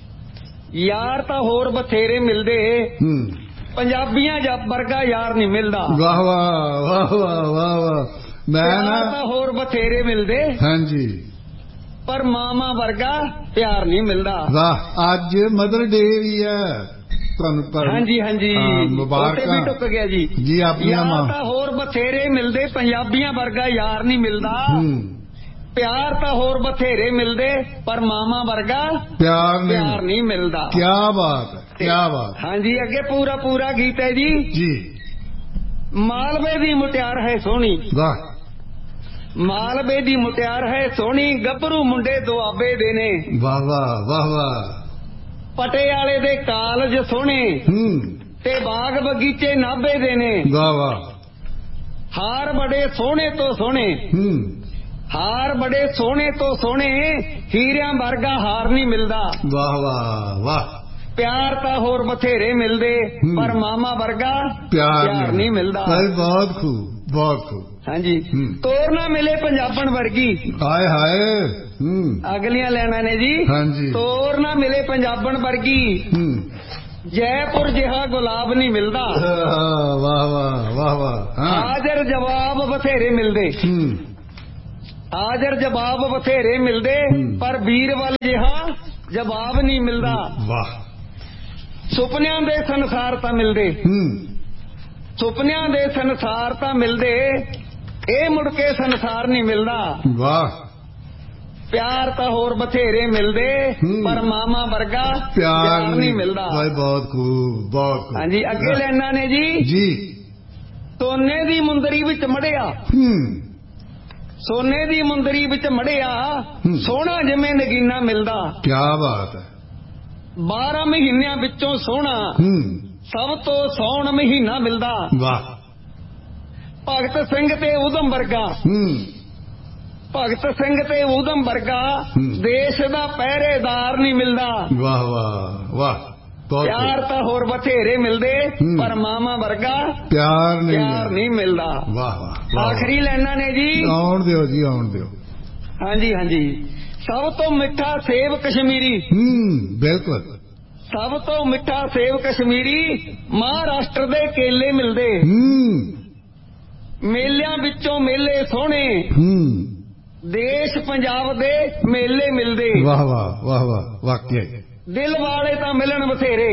ਯਾਰ ਤਾਂ ਹੋਰ ਬਥੇਰੇ ਮਿਲਦੇ, ਪੰਜਾਬੀਆਂ ਜੱਬ ਵਰਗਾ ਯਾਰ ਨਹੀਂ ਮਿਲਦਾ। ਵਾਹ ਵਾਹ ਵਾਹ ਵਾਹ ਵਾਹ ਵਾਹ। ਮੈਂ ਨਾ ਤਾਂ ਹੋਰ ਬਥੇਰੇ ਮਿਲਦੇ। ਹਾਂਜੀ। ਪਰ ਮਾਮਾ ਵਰਗਾ ਪਿਆਰ ਨਹੀਂ ਮਿਲਦਾ। ਵਾਹ। ਅੱਜ ਮਦਰ ਡੇ ਵੀ ਹੈ ਤੁਹਾਨੂੰ। ਹਾਂਜੀ ਹਾਂਜੀ ਮੁਬਾਰਕਾਂ। ਵੀ ਟੁੱਕ ਗਿਆ ਜੀ। ਜੀ ਆਪਣੀਆਂ ਮਾਂ ਤਾਂ ਹੋਰ ਬਥੇਰੇ ਮਿਲਦੇ, ਪੰਜਾਬੀਆਂ ਵਰਗਾ ਯਾਰ ਨਹੀਂ ਮਿਲਦਾ। ਪਿਆਰ ਤਾਂ ਹੋਰ ਬਥੇਰੇ ਮਿਲਦੇ, ਪਰ ਮਾਮਾ ਵਰਗਾ ਪਿਆਰ ਪਿਆਰ ਨਹੀਂ ਮਿਲਦਾ। ਕੀ ਬਾਤ ਹੈ, ਕੀ ਬਾਤ। ਹਾਂਜੀ ਅੱਗੇ ਪੂਰਾ ਪੂਰਾ ਗੀਤ ਹੈ ਜੀ। ਜੀ। ਮਾਲਵੇ ਦੀ ਮੁਟਿਆਰ ਹੈ ਸੋਹਣੀ। ਵਾਹ। ਮਾਲਵੇ ਦੀ ਮੁਟਿਆਰ ਹੈ ਸੋਹਣੀ, ਗੱਭਰੂ ਮੁੰਡੇ ਦੁਆਬੇ ਦੇ ਨੇ। ਵਾਹ ਵਾਹ ਵਾਹ ਵਾਹ। ਪਟਿਆਲੇ ਦੇ ਕਾਲਜ ਸੋਹਣੇ, ਤੇ ਬਾਗ ਬਗੀਚੇ ਨਾਭੇ ਦੇ ਨੇ। ਵਾਹ ਵਾਹ। ਹਾਰ ਬੜੇ ਸੋਹਣੇ ਤੋਂ ਸੋਹਣੇ, ਹਾਰ ਬੜੇ ਸੋਹਣੇ ਤੋਂ ਸੋਹਣੇ, ਹੀਰਿਆਂ ਵਰਗਾ ਹਾਰ ਨਹੀਂ ਮਿਲਦਾ। ਵਾਹ ਵਾਹ ਵਾਹ। ਪਿਆਰ ਤਾਂ ਹੋਰ ਬਥੇਰੇ ਮਿਲਦੇ, ਪਰ ਮਾਮਾ ਵਰਗਾ ਪਿਆਰ ਨਹੀਂ ਮਿਲਦਾ। ਬਹੁਤ ਖੂਬ ਬਹੁਤ ਖੂਬ। ਹਾਂਜੀ। ਤੋਰ ਨਾ ਮਿਲੇ ਪੰਜਾਬਣ ਵਰਗੀ। ਹਾਏ ਹਾਏ। ਅਗਲੀਆਂ ਲੈਣਾ ਨੇ ਜੀ। ਹਾਂਜੀ। ਤੋਰ ਨਾ ਮਿਲੇ ਪੰਜਾਬਣ ਵਰਗੀ, ਜੈਪੁਰ ਜਿਹਾ ਗੁਲਾਬ ਨਹੀਂ ਮਿਲਦਾ। ਵਾਹ ਵਾਹ ਵਾਹ ਵਾਹ। ਹਾਜ਼ਰ ਜਵਾਬ ਬਥੇਰੇ ਮਿਲਦੇ, ਹਾਜ਼ਰ ਜਵਾਬ ਬਥੇਰੇ ਮਿਲਦੇ, ਪਰ ਵੀਰਵਲ ਜਿਹਾ ਜਵਾਬ ਨਹੀਂ ਮਿਲਦਾ। ਵਾਹ। ਸੁਪਨਿਆਂ ਦੇ ਸੰਸਾਰ ਤਾਂ ਮਿਲਦੇ, ਸੁਪਨਿਆਂ ਦੇ ਸੰਸਾਰ ਤਾਂ ਮਿਲਦੇ, ਇਹ ਮੁੜ ਕੇ ਸੰਸਾਰ ਨਹੀਂ ਮਿਲਦਾ। ਵਾਹ। ਪਿਆਰ ਤਾਂ ਹੋਰ ਬਥੇਰੇ ਮਿਲਦੇ, ਪਰ ਮਾਮਾ ਵਰਗਾ ਪਿਆਰ ਨਹੀਂ ਮਿਲਦਾ। ਬਹੁਤ ਖੂਬ ਬਹੁਤ ਖੂਬ। ਹਾਂਜੀ ਅੱਗੇ ਲੈਣਾ ਨੇ ਜੀ। ਜੀ। ਸੋਨੇ ਦੀ ਮੁੰਦਰੀ ਵਿੱਚ ਮੜਿਆ, ਸੋਨੇ ਦੀ ਮੁੰਦਰੀ ਵਿੱਚ ਮੜਿਆ, ਸੋਹਣਾ ਜਿਵੇਂ ਨਗੀਨਾ ਮਿਲਦਾ। ਕੀ ਬਾਤ ਹੈ। ਬਾਰਾਂ ਮਹੀਨਿਆਂ ਵਿੱਚੋਂ ਸੋਹਣਾ ਸਭ ਤੋਂ ਸੌਣ ਮਹੀਨਾ ਮਿਲਦਾ। ਵਾਹ। ਭਗਤ ਸਿੰਘ ਤੇ ਊਧਮ ਵਰਗਾ, ਭਗਤ ਸਿੰਘ ਤੇ ਊਧਮ ਵਰਗਾ ਦੇਸ਼ ਦਾ ਪਹਿਰੇਦਾਰ ਨਹੀਂ ਮਿਲਦਾ। ਵਾਹ ਵਾਹ ਵਾਹ। ਪਿਆਰ ਤਾਂ ਹੋਰ ਬਥੇਰੇ ਮਿਲਦੇ, ਪਰ ਮਾਮਾ ਵਰਗਾ ਪਿਆਰ ਨਹੀਂ ਮਿਲਦਾ। ਵਾਹ ਵਾਹ। ਆਖਰੀ ਲੈਣਾ ਨੇ ਜੀ। ਆਉਣ ਦਿਓ ਜੀ ਆਉਣ ਦਿਓ। ਹਾਂਜੀ ਹਾਂਜੀ। ਸਭ ਤੋਂ ਮਿੱਠਾ ਸੇਬ ਕਸ਼ਮੀਰੀ। ਹੂੰ ਬਿਲਕੁਲ। ਸਭ ਤੋਂ ਮਿੱਠਾ ਸੇਬ ਕਸ਼ਮੀਰੀ ਮਹਾਰਾਸ਼ਟਰ ਦੇ ਕੇਲੇ ਮਿਲਦੇ। ਮੇਲਿਆਂ ਵਿੱਚੋਂ ਮੇਲੇ ਸੋਹਣੇ ਦੇਸ਼ ਪੰਜਾਬ ਦੇ ਮੇਲੇ ਮਿਲਦੇ। ਵਾਹ ਵਾਹ ਵਾਹ ਵਾਹ ਵਾਕਿਆ ਦਿਲ ਵਾਲੇ ਤਾਂ ਮਿਲਣ ਬਥੇਰੇ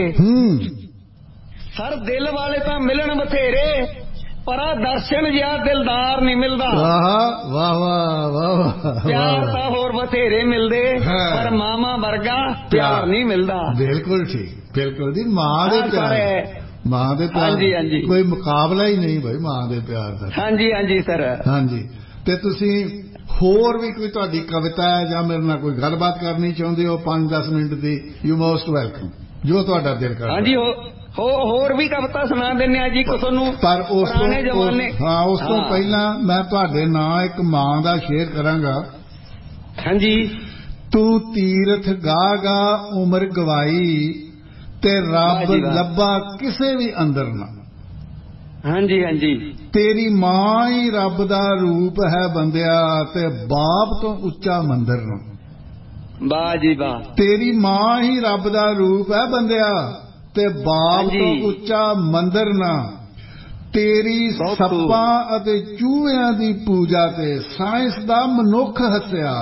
ਸਰ, ਦਿਲ ਵਾਲੇ ਤਾਂ ਮਿਲਣ ਬਥੇਰੇ ਪਰ ਦਰਸ਼ਨ ਜਿਹਾ ਦਿਲਦਾਰ ਨਹੀਂ ਮਿਲਦਾ। ਵਾਹ ਵਾਹ ਵਾਹ ਵਾਹ। ਪਿਆਰ ਤਾਂ ਹੋਰ ਬਥੇਰੇ ਮਿਲਦੇ ਪਰ ਮਾਮਾ ਵਰਗਾ ਪਿਆਰ ਨਹੀਂ ਮਿਲਦਾ। ਬਿਲਕੁਲ ਠੀਕ, ਬਿਲਕੁਲ ਜੀ। ਮਾਂ ਦੇ ਪਿਆਰ, ਮਾਂ ਦੇ ਪਿਆਰ ਹਾਂਜੀ ਹਾਂਜੀ ਕੋਈ ਮੁਕਾਬਲਾ ਹੀ ਨਹੀਂ ਭਾਈ ਮਾਂ ਦੇ ਪਿਆਰ ਦਾ। ਹਾਂਜੀ ਹਾਂਜੀ ਸਰ। ਹਾਂਜੀ। ਤੇ ਤੁਸੀਂ ਹੋਰ ਵੀ ਕੋਈ ਤੁਹਾਡੀ ਕਵਿਤਾ ਹੈ ਜਾਂ ਮੇਰੇ ਨਾਲ ਕੋਈ ਗੱਲਬਾਤ ਕਰਨੀ ਚਾਹੁੰਦੇ ਹੋ ਪੰਜ ਦਸ minute the, you most welcome, ਜੋ ਤੁਹਾਡਾ ਦਿਲ ਕਰਦਾ। ਹਾਂਜੀ ਹੋ ਹੋਰ ਵੀ ਕਵਿਤਾ ਸੁਣਾ ਦਿੰਦੇ ਆ ਜੀ ਤੁਹਾਨੂੰ। ਪਰ ਉਸ ਤੋਂ ਜਮਾਨੇ ਹਾਂ ਉਸ ਤੋਂ ਪਹਿਲਾਂ ਮੈਂ ਤੁਹਾਡੇ ਨਾਂ ਇੱਕ ਮਾਂ ਦਾ ਸ਼ੇਰ ਕਰਾਂਗਾ। ਹਾਂਜੀ। ਤੂੰ ਤੀਰਥ ਗਾ ਗਾ ਉਮਰ ਗਵਾਈ ਤੇ ਰੱਬ ਲੱਭਾ ਕਿਸੇ ਵੀ ਅੰਦਰ ਨਾ। ਹਾਂਜੀ ਹਾਂਜੀ। ਤੇਰੀ ਮਾਂ ਹੀ ਰੱਬ ਦਾ ਰੂਪ ਹੈ ਬੰਦਿਆ ਤੇ ਬਾਪ ਤੋਂ ਉੱਚਾ ਮੰਦਰ ਨੂੰ। ਵਾਹ ਜੀ ਵਾਹ। ਤੇਰੀ ਮਾਂ ਹੀ ਰੱਬ ਦਾ ਰੂਪ ਹੈ ਬੰਦਿਆ ਤੇ ਬਾਪ ਤੋਂ ਉੱਚਾ ਮੰਦਰ ਨਾ। ਤੇਰੀ ਸੱਪਾਂ ਅਤੇ ਚੂਹਿਆਂ ਦੀ ਪੂਜਾ ਤੇ ਸਾਇੰਸ ਦਾ ਮਨੁੱਖ ਹੱਸਿਆ।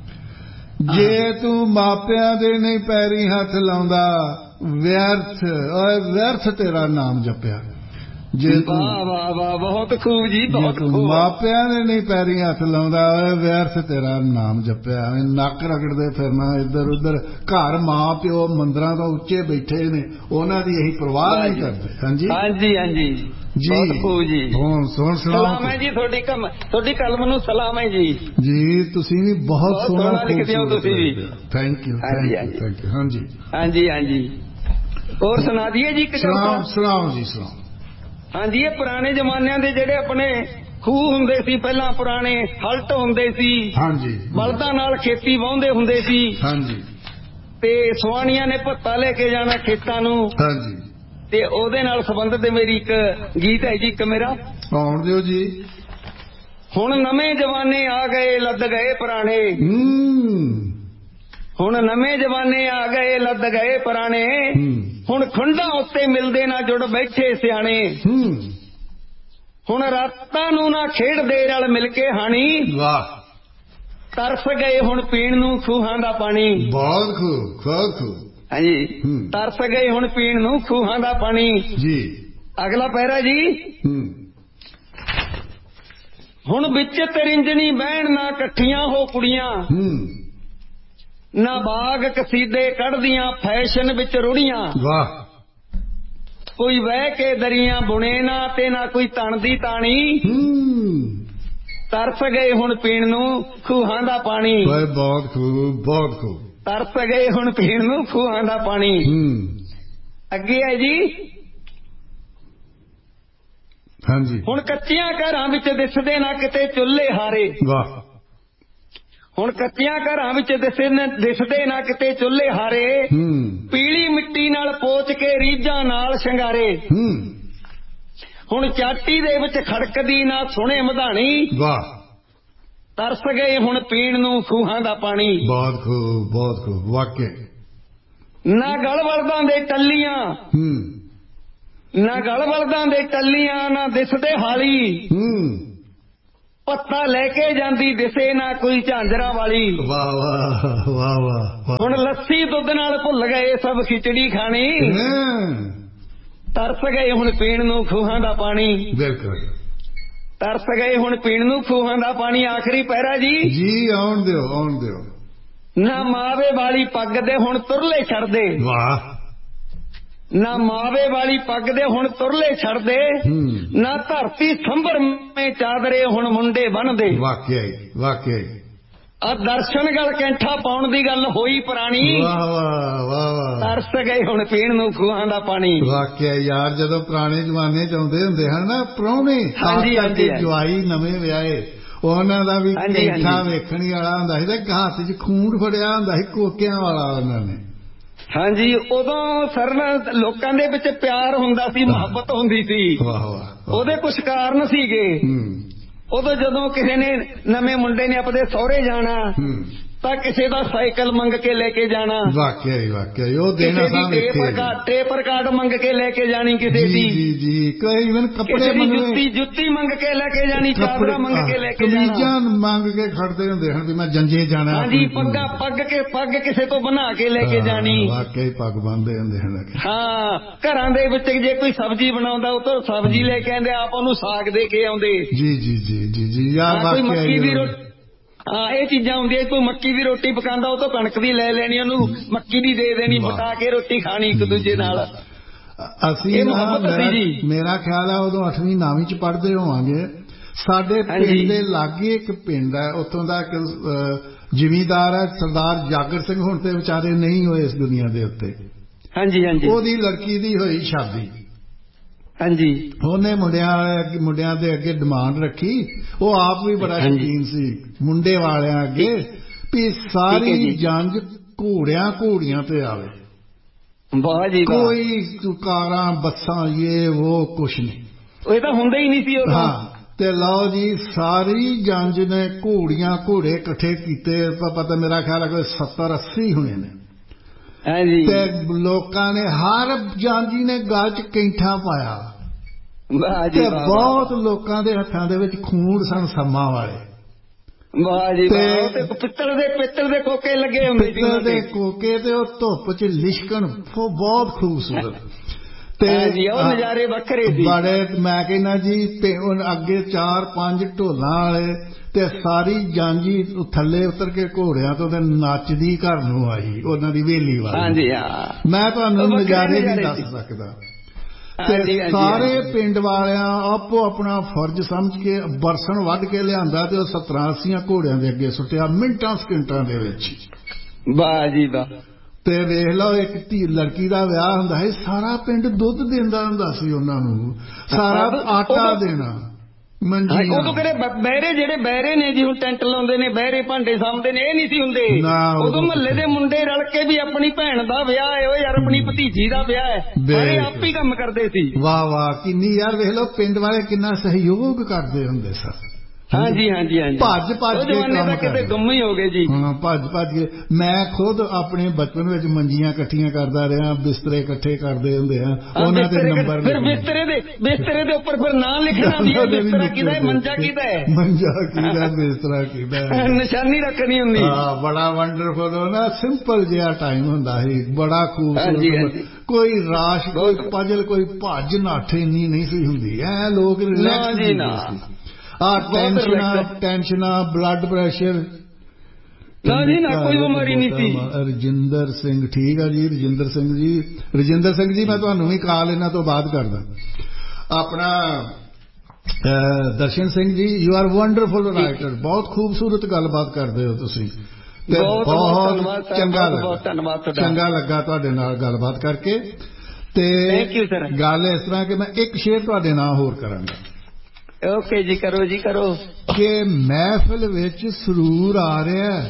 ਜੇ ਤੂੰ ਮਾਪਿਆਂ ਦੇ ਨਹੀਂ ਪੈਰੀ ਹੱਥ ਲਾਉਂਦਾ ਵਿਅਰਥ ਓਏ ਵਿਅਰਥ ਤੇਰਾ ਨਾਮ ਜਪਿਆ। ਜੇ ਤੂੰ ਵਾਹ ਵਾਹ ਵਾਹ ਬਹੁਤ ਖੂਬ ਜੀ, ਬਹੁਤ ਖੂਬ। ਮਾਪਿਆਂ ਨੇ ਨਹੀਂ ਪੈਰੀ ਹੱਥ ਲਾਉਂਦਾ ਓਏ ਵਿਅਰਥ ਤੇਰਾ ਨਾਮ ਜਪਿਆ। ਨੱਕ ਰਗੜਦੇ ਫਿਰਨਾ ਇੱਧਰ ਉੱਧਰ, ਘਰ ਮਾਂ ਪਿਓ ਮੰਦਰਾਂ ਤੋਂ ਉੱਚੇ ਬੈਠੇ ਨੇ, ਉਹਨਾਂ ਦੀ ਇਹੀ ਪਰਵਾਹ ਨਹੀਂ ਕਰਦੇ। ਹਾਂਜੀ ਹਾਂਜੀ ਹਾਂਜੀ ਜੀ ਜੀ। ਹੁਣ ਸੁਣ ਸਲਾਮ ਹੈ ਜੀ ਤੁਹਾਡੀ ਕਲਮ, ਤੁਹਾਡੀ ਕਲਮ ਨੂੰ ਸਲਾਮ ਹੈ ਜੀ। ਜੀ ਤੁਸੀਂ ਵੀ ਬਹੁਤ ਸੋਹਣਾ ਲਿਖਦੇ ਹੋ ਤੁਸੀਂ ਵੀ। Thank you thank you thank you. ਹਾਂਜੀ ਹਾਂਜੀ ਹਾਂਜੀ। ਹੋਰ ਸੁਣਾ ਦਈਏ ਜੀ। ਸੁਣਾਓ ਸੁਣਾਓ ਜੀ ਸੁਣਾਓ। ਹਾਂਜੀ। ਇਹ ਪੁਰਾਣੇ ਜ਼ਮਾਨਿਆਂ ਦੇ ਜਿਹੜੇ ਆਪਣੇ ਖੂਹ ਹੁੰਦੇ ਸੀ, ਪਹਿਲਾਂ ਪੁਰਾਣੇ ਹਲਟ ਹੁੰਦੇ ਸੀ। ਹਾਂਜੀ। ਬਲਦਾਂ ਨਾਲ ਖੇਤੀ ਵਾਹੁੰਦੇ ਹੁੰਦੇ ਸੀ। ਹਾਂਜੀ। ਤੇ ਸੁਆਣੀਆਂ ਨੇ ਭੱਤਾ ਲੈ ਕੇ ਜਾਣਾ ਖੇਤਾਂ ਨੂੰ। ਹਾਂਜੀ। ਤੇ ਉਹਦੇ ਨਾਲ ਸੰਬੰਧਿਤ ਮੇਰੀ ਇੱਕ ਗੀਤ ਹੈ ਜੀ, ਇੱਕ ਮੇਰਾ। ਆਉਣ ਦਿਓ ਜੀ। ਹੁਣ ਨਵੇਂ ਜਮਾਨੇ ਆ ਗਏ ਲੱਦ ਗਏ ਪੁਰਾਣੇ। ਹੁਣ ਨਵੇਂ ਜਮਾਨੇ ਆ ਗਏ ਲੱਦ ਗਏ ਪੁਰਾਣੇ। ਹੁਣ ਖੁੰਡਾਂ ਉੱਤੇ ਮਿਲਦੇ ਨਾ ਜੁੜ ਬੈਠੇ ਸਿਆਣੇ। ਹੁਣ ਰਾਤਾਂ ਨੂੰ ਨਾ ਖੇਡਦੇ ਰਲ ਮਿਲ ਕੇ ਹਾਣੀ। ਵਾਹ। ਤਰਸ ਗਏ ਹੁਣ ਪੀਣ ਨੂੰ ਖੂਹਾਂ ਦਾ ਪਾਣੀ। ਬਹੁਤ ਖੂਬ ਬਹੁਤ ਖੂਬ। ਹਾਂਜੀ। ਤਰਸ ਗਏ ਹੁਣ ਪੀਣ ਨੂੰ ਖੂਹਾਂ ਦਾ ਪਾਣੀ ਜੀ। ਅਗਲਾ ਪਹਿਰਾ ਜੀ। ਹੁਣ ਵਿੱਚ ਤਰਿੰਜਣੀ ਬਹਿਣ ਨਾ ਇਕੱਠੀਆਂ ਹੋ ਕੁੜੀਆਂ। ਨਾ ਬਾਗ ਕਸੀਦੇ ਕੱਢਦੀਆਂ ਫੈਸ਼ਨ ਵਿੱਚ ਰੁੜੀਆਂ। ਵਾਹ। ਕੋਈ ਵਹਿ ਕੇ ਦਰੀਆਂ ਬੁਣੇ ਨਾ ਤੇ ਨਾ ਕੋਈ ਤਣ ਦੀ ਤਾਣੀ। ਤਰਸ ਗਏ ਹੁਣ ਪੀਣ ਨੂੰ ਖੂਹਾਂ ਦਾ ਪਾਣੀ। ਬਹੁਤ ਖੂਬ ਬਹੁਤ ਖੂਬ। ਤਰਸ ਗਏ ਹੁਣ ਪੀਣ ਨੂੰ ਖੂਹਾਂ ਦਾ ਪਾਣੀ। ਅੱਗੇ ਹੈ ਜੀ। ਹਾਂਜੀ। ਹੁਣ ਕੱਚੀਆਂ ਘਰਾਂ ਵਿੱਚ ਦਿਸਦੇ ਨਾ ਕਿਤੇ ਚੁੱਲ੍ਹੇ ਹਾਰੇ। ਵਾਹ। ਹੁਣ ਕੱਚੀਆਂ ਘਰਾਂ ਵਿੱਚ ਦਿਸਦੇ ਨਾ ਕਿਤੇ ਚੁੱਲ੍ਹੇ ਹਾਰੇ। ਪੀਲੀ ਮਿੱਟੀ ਨਾਲ ਪੋਚ ਕੇ ਰੀਝਾਂ ਨਾਲ ਸ਼ਿੰਗਾਰੇ। ਹੁਣ ਚਾਟੀ ਦੇ ਵਿੱਚ ਖੜਕਦੀ ਨਾ ਸੁਣੇ ਮਧਾਣੀ। ਵਾਹ। ਤਰਸ ਗਏ ਹੁਣ ਪੀਣ ਨੂੰ ਖੂਹਾਂ ਦਾ ਪਾਣੀ। ਬਹੁਤ ਖੂਬ ਬਹੁਤ ਖੂਬ ਵਾਕਿਆ। ਨਾ ਗਲ ਬਲਦਾਂ ਦੇ ਟੱਲੀਆਂ। ਨਾ ਗਲ ਬਲਦਾਂ ਦੇ ਟੱਲੀਆਂ ਨਾ ਦਿਸਦੇ ਹਾਲੀ। ਪੱਤਾ ਲੈ ਕੇ ਜਾਂਦੀ ਦਿਸੇ ਨਾ ਕੋਈ ਝਾਂਜਰਾਂ ਵਾਲੀ। ਵਾਹ ਵਾਹ ਵਾਹ ਵਾਹ। ਹੁਣ ਲੱਸੀ ਦੁੱਧ ਨਾਲ ਭੁੱਲ ਗਏ ਸਭ ਖਿਚੜੀ ਖਾਣੀ। ਤਰਸ ਗਏ ਹੁਣ ਪੀਣ ਨੂੰ ਖੂਹਾਂ ਦਾ ਪਾਣੀ। ਬਿਲਕੁਲ। ਤਰਸ ਗਏ ਹੁਣ ਪੀਣ ਨੂੰ ਖੂਹਾਂ ਦਾ ਪਾਣੀ। ਆਖਰੀ ਪਹਿਰਾ ਜੀ। ਜੀ ਆਉਣ ਦਿਓ ਆਉਣ ਦਿਓ। ਨਾ ਮਾਵੇ ਵਾਲੀ ਪੱਗ ਦੇ ਹੁਣ ਤੁਰਲੇ ਛੱਡਦੇ। ਵਾਹ। ਨਾ ਮਾਵੇ ਵਾਲੀ ਪੱਗ ਦੇ ਹੁਣ ਤੁਰਲੇ ਛੱਡਦੇ। ਨਾ ਧਰਤੀ ਸੰਭਰ ਮੇ ਚਾਦਰੇ ਹੁਣ ਮੁੰਡੇ ਬੰਨਦੇ। ਵਾਕਿਆ ਵਾਕਿਆ। ਆ ਦਰਸ਼ਨ ਗਲ ਕੈਂਠਾ ਪਾਉਣ ਦੀ ਗੱਲ ਹੋਈ ਪੁਰਾਣੀ। ਵਾਹ ਵਾਹ ਵਾਹ ਵਾਹ। ਤਰਸ ਗਏ ਹੁਣ ਪੀਣ ਨੂੰ ਖੂਹਾਂ ਦਾ ਪਾਣੀ। ਵਾਕਿਆ ਯਾਰ, ਜਦੋਂ ਪੁਰਾਣੇ ਜ਼ਮਾਨੇ ਚ ਆਉਂਦੇ ਹੁੰਦੇ ਹਨ ਨਾ ਪ੍ਰਾਹੁਣੇ, ਹਾਂਜੀ ਹਾਂਜੀ, ਜਵਾਈ ਨਵੇਂ ਵਿਆਹੇ, ਉਹਨਾਂ ਦਾ ਵੀ ਕੈਂਠਾ ਵੇਖਣ ਵਾਲਾ ਹੁੰਦਾ ਸੀ ਤੇ ਹੱਥ ਚ ਖੂੰਡ ਫੜਿਆ ਹੁੰਦਾ ਸੀ ਕੋਕਿਆਂ ਵਾਲਾ ਉਹਨਾਂ ਨੇ। ਹਾਂਜੀ। ਉਦੋਂ ਸਰ ਲੋਕਾਂ ਦੇ ਵਿੱਚ ਪਿਆਰ ਹੁੰਦਾ ਸੀ, ਮੁਹੱਬਤ ਹੁੰਦੀ ਸੀ। ਵਾਹ ਵਾਹ। ਉਹਦੇ ਕੁਛ ਕਾਰਨ ਸੀਗੇ। ਉਦੋਂ ਜਦੋਂ ਕਿਸੇ ਨੇ ਨਵੇਂ ਮੁੰਡੇ ਨੇ ਆਪਣੇ ਸਹੁਰੇ ਜਾਣਾ ਤਾਂ ਕਿਸੇ ਦਾ ਸਾਈਕਲ ਮੰਗ ਕੇ ਲੈ ਕੇ ਜਾਣਾ। ਵਾਕਿਆ ਹੀ ਵਾਕਿਆ ਉਹ ਦੇਣਾ ਸਾਹਮਣੇ ਟੇਪਰ ਕਾਰਡ ਮੰਗ ਕੇ ਲੈ ਕੇ ਜਾਣੀ ਕਿਸੇ ਦੀ। ਜੀ ਜੀ ਕੋਈ ਇਵਨ ਕੱਪੜੇ ਜੁੱਤੀ ਜੁੱਤੀ ਮੰਗ ਕੇ ਲੈ ਕੇ ਜਾਣੀ, ਚਾਦਰਾ ਮੰਗ ਕੇ ਲੈ ਕੇ ਜਾਣਾ, ਕਮੀਜ਼ਾਂ ਮੰਗ ਕੇ ਖੜਦੇ ਹੁੰਦੇ ਹਨ ਵੀ ਮੈਂ ਜੰਜੇ ਜਾਣਾ। ਹਾਂਜੀ ਪੱਗਾਂ ਪੱਗ ਕੇ ਪੱਗ ਕਿਸੇ ਤੋਂ ਬਣਾ ਕੇ ਲੈ ਕੇ ਜਾਣੀ। ਵਾਕਿਆ ਹੀ ਪੱਗ ਬੰਨਦੇ ਹੁੰਦੇ ਹਨ। ਹਾਂ ਘਰਾਂ ਦੇ ਵਿੱਚ ਜੇ ਕੋਈ ਸਬਜ਼ੀ ਬਣਾਉਂਦਾ ਉਹ ਤੋਂ ਸਬਜ਼ੀ ਲੈ ਕੇ ਆਉਂਦੇ, ਆਪ ਉਹਨੂੰ ਸਾਗ ਦੇ ਕੇ ਆਉਂਦੇ। ਜੀ ਜੀ ਜੀ ਜੀ ਜੀ ਯਾਰ ਕੋਈ ਮੱਕੀ ਦੀ ਰੋਟੀ, ਹਾਂ ਇਹ ਚੀਜ਼ਾਂ ਹੁੰਦੀਆਂ। ਕੋਈ ਮੱਕੀ ਦੀ ਰੋਟੀ ਪਕਾਉਂਦਾ ਉਹ ਤੋਂ ਕਣਕ ਦੀ ਲੈ ਲੈਣੀ, ਉਹਨੂੰ ਮੱਕੀ ਦੀ ਦੇ ਦੇਣੀ, ਪਕਾ ਕੇ ਰੋਟੀ ਖਾਣੀ ਇੱਕ ਦੂਜੇ ਨਾਲ। ਅਸੀਂ ਮੇਰਾ ਖਿਆਲ ਹੈ ਉਦੋਂ ਅੱਠਵੀਂ ਨੌਵੀਂ ਚ ਪੜ੍ਹਦੇ ਹੋਵਾਂਗੇ। ਸਾਡੇ ਪਿੰਡ ਦੇ ਲਾਗੇ ਇੱਕ ਪਿੰਡ ਹੈ, ਉੱਥੋਂ ਦਾ ਇੱਕ ਜ਼ਿਮੀਂਦਾਰ ਹੈ ਸਰਦਾਰ ਜਾਗਰ ਸਿੰਘ, ਹੁਣ ਤੇ ਵਿਚਾਰੇ ਨਹੀਂ ਹੋਏ ਇਸ ਦੁਨੀਆ ਦੇ ਉੱਤੇ। ਹਾਂਜੀ ਹਾਂਜੀ। ਉਹਦੀ ਲੜਕੀ ਦੀ ਹੋਈ ਸ਼ਾਦੀ। ਹਾਂਜੀ ਉਹਨੇ ਮੁੰਡਿਆਂ ਮੁੰਡਿਆਂ ਦੇ ਅੱਗੇ ਡਿਮਾਂਡ ਰੱਖੀ, ਉਹ ਆਪ ਵੀ ਬੜਾ ਸ਼ੌਕੀਨ ਸੀ ਮੁੰਡੇ ਵਾਲਿਆਂ ਅੱਗੇ, ਵੀ ਸਾਰੀ ਜੰਜ ਘੋੜਿਆਂ ਘੋੜੀਆਂ ਤੇ ਆਵੇ। ਵਾਹ ਜੀ ਕੋਈ ਕਾਰਾਂ ਬੱਸਾਂ ਇਹ ਉਹ ਕੁਛ ਨਹੀਂ, ਇਹ ਤਾਂ ਹੁੰਦਾ ਹੀ ਨਹੀਂ ਸੀ ਉਹ। ਹਾਂ ਤੇ ਲਓ ਜੀ ਸਾਰੀ ਜੰਜ ਨੇ ਘੋੜੀਆਂ ਘੋੜੇ ਇਕੱਠੇ ਕੀਤੇ, ਪਤਾ ਮੇਰਾ ਖਿਆਲ ਹੈ ਕੋਈ ਸੱਤਰ ਅੱਸੀ ਹੋਣੇ ਨੇ। ਤੇ ਲੋਕਾਂ ਨੇ ਹਰ ਜਾਂਜੀ ਨੇ ਗਲ ਚ ਕੈਂਠਾ ਪਾਇਆ ਤੇ ਬਹੁਤ ਲੋਕਾਂ ਦੇ ਹੱਥਾਂ ਦੇ ਵਿੱਚ ਖੂਨ ਸਨ ਸੰਮਾਂ ਵਾਲੇ। ਵਾਹ ਜੀ ਵਾਹ। ਤੇ ਪਿੱਤਲ ਦੇ ਪਿੱਤਲ ਦੇ ਕੋਕੇ ਲੱਗੇ ਹੁੰਦੇ ਸੀ, ਪਿੱਤਲ ਦੇ ਕੋਕੇ ਤੇ ਉਹ ਧੁੱਪ ਚ ਲਿਸ਼ਕਣ ਬਹੁਤ ਖੂਬਸੂਰਤ। ਤੇ ਉਹ ਨਜ਼ਾਰੇ ਵੱਖਰੇ ਸੀ ਬੜੇ। ਮੈਂ ਕਹਿੰਦਾ ਜੀ ਤੇ ਅੱਗੇ ਚਾਰ ਪੰਜ ਢੋਲਾਂ ਵਾਲੇ ਤੇ ਸਾਰੀ ਜਾਂਜੀ ਥੱਲੇ ਉਤਰ ਕੇ ਘੋੜਿਆਂ ਤੋਂ ਤੇ ਨੱਚਦੀ ਘਰ ਨੂੰ ਆਈ ਉਹਨਾਂ ਦੀ ਵੇਲੀ ਵਾਲੀ। ਹਾਂਜੀ ਹਾਂ ਮੈਂ ਤੁਹਾਨੂੰ ਨਜ਼ਾਰੇ ਨਹੀਂ ਦੱਸ ਸਕਦਾ। ਤੇ ਸਾਰੇ ਪਿੰਡ ਵਾਲਿਆਂ ਆਪੋ ਆਪਣਾ ਫਰਜ਼ ਸਮਝ ਕੇ ਬਰਸਨ ਵੱਢ ਕੇ ਲਿਆਂਦਾ ਤੇ ਉਹ ਸੱਤਰਾਂ ਅੱਸੀਆਂ ਘੋੜਿਆਂ ਦੇ ਅੱਗੇ ਸੁੱਟਿਆ ਮਿੰਟਾਂ ਸਕਿੰਟਾਂ ਦੇ ਵਿੱਚ। ਵਾਹ ਜੀ ਵਾਹ। ਤੇ ਵੇਖ ਲਓ ਇੱਕ ਧੀ ਲੜਕੀ ਦਾ ਵਿਆਹ ਹੁੰਦਾ ਹੈ, ਸਾਰਾ ਪਿੰਡ ਦੁੱਧ ਦਿੰਦਾ ਹੁੰਦਾ ਸੀ ਉਹਨਾਂ ਨੂੰ, ਸਾਰਾ ਆਟਾ ਦੇਣਾ। ਉਦੋਂ ਕਿਹੜੇ ਬਹਿਰੇ ਜਿਹੜੇ ਬਹਿਰੇ ਨੇ ਜੀ ਹੁਣ ਟੈਂਟ ਲਾਉਂਦੇ ਨੇ, ਬਹਿਰੇ ਭਾਂਡੇ ਸਾਂਭਦੇ ਨੇ, ਇਹ ਨਹੀਂ ਸੀ ਹੁੰਦੇ। ਉਦੋਂ ਮਹੱਲੇ ਦੇ ਮੁੰਡੇ ਰਲ ਕੇ ਵੀ ਆਪਣੀ ਭੈਣ ਦਾ ਵਿਆਹ ਹੈ, ਉਹ ਯਾਰ ਆਪਣੀ ਭਤੀਜੀ ਦਾ ਵਿਆਹ ਹੈ, ਸਾਰੇ ਆਪ ਹੀ ਕੰਮ ਕਰਦੇ ਸੀ। ਵਾਹ ਵਾਹ ਕਿੰਨੀ ਯਾਰ ਵੇਖ ਲਓ ਪਿੰਡ ਵਾਲੇ ਕਿੰਨਾ ਸਹਿਯੋਗ ਕਰਦੇ ਹੁੰਦੇ ਸਨ। ਹਾਂਜੀ ਹਾਂਜੀ ਹਾਂਜੀ। ਭੱਜ ਭੱਜ ਕੇ ਕੰਮ ਕਿਤੇ ਗੁੰਮ ਹੀ ਹੋ ਗਏ ਜੀ। ਹਾਂ ਭੱਜ ਭੱਜ ਕੇ। ਮੈਂ ਖੁਦ ਆਪਣੇ ਬਚਪਨ ਵਿੱਚ ਮੰਜੀਆਂ ਇਕੱਠੀਆਂ ਕਰਦਾ ਰਿਹਾ, ਬਿਸਤਰੇ ਇਕੱਠੇ ਕਰਦੇ ਹੁੰਦੇ ਆ, ਉਹਨਾਂ ਦੇ ਨੰਬਰ ਫਿਰ ਬਿਸਤਰੇ ਦੇ ਬਿਸਤਰੇ ਦੇ ਉੱਪਰ ਫਿਰ ਨਾਂ ਲਿਖਣਾ ਵੀ ਬਿਸਤਰਾ ਕਿਹਦਾ ਹੈ, ਮੰਜਾ ਕਿਹਦਾ ਹੈ, ਮੰਜਾ ਕਿਹਦਾ, ਬਿਸਤਰਾ ਕਿਹਦਾ, ਨਿਸ਼ਾਨੀ ਰੱਖਣੀ ਹੁੰਦੀ। ਹਾਂ ਬੜਾ ਵੰਡਰਫੁਲ ਨਾ ਸਿੰਪਲ ਜਿਹਾ ਟਾਈਮ ਹੁੰਦਾ ਸੀ, ਬੜਾ ਖੂਬਸੂਰਤ। ਕੋਈ ਰਾਸ਼ ਕੋਈ ਪਜਲ ਕੋਈ ਭੱਜ ਨਾਠੇ ਨਹੀਂ ਨਹੀਂ ਸੀ ਹੁੰਦੀ। ਐ ਲੋਕ ਰਿਲੈਕਸ ਜੀ ਨਾ ਆ ਟੈਨਸ਼ਨਾਂ ਟੈਨਸ਼ਨਾਂ ਬਲੱਡ ਪ੍ਰੈਸ਼ਰ ਨਾ ਜੀ ਨਾ ਕੋਈ ਬਿਮਾਰੀ ਨਹੀਂ ਸੀ। ਰਜਿੰਦਰ ਸਿੰਘ ਠੀਕ ਆ ਜੀ, ਰਜਿੰਦਰ ਸਿੰਘ ਜੀ, ਰਜਿੰਦਰ ਸਿੰਘ ਜੀ ਮੈਂ ਤੁਹਾਨੂੰ ਵੀ ਕਾਲ ਇਹਨਾਂ ਤੋਂ ਬਾਅਦ ਕਰਦਾ। ਆਪਣਾ Darshan Singh ji you are wonderful writer, ਬਹੁਤ ਖੂਬਸੂਰਤ ਗੱਲਬਾਤ ਕਰਦੇ ਹੋ ਤੁਸੀਂ ਤੇ ਬਹੁਤ ਚੰਗਾ ਲੱਗਾ ਚੰਗਾ ਲੱਗਾ ਤੁਹਾਡੇ ਨਾਲ ਗੱਲਬਾਤ ਕਰਕੇ। ਤੇ ਗੱਲ ਇਸ ਤਰ੍ਹਾਂ ਕਿ ਮੈਂ ਇੱਕ ਸ਼ੇਰ ਤੁਹਾਡੇ ਨਾਲ ਹੋਰ ਕਰਾਂਗਾ। ਓਕੇ ਜੀ ਕਰੋ ਜੀ ਕਰੋ। ਕਿ ਮਹਿਫਿਲ ਵਿੱਚ ਸਰੂਰ ਆ ਰਿਹਾ,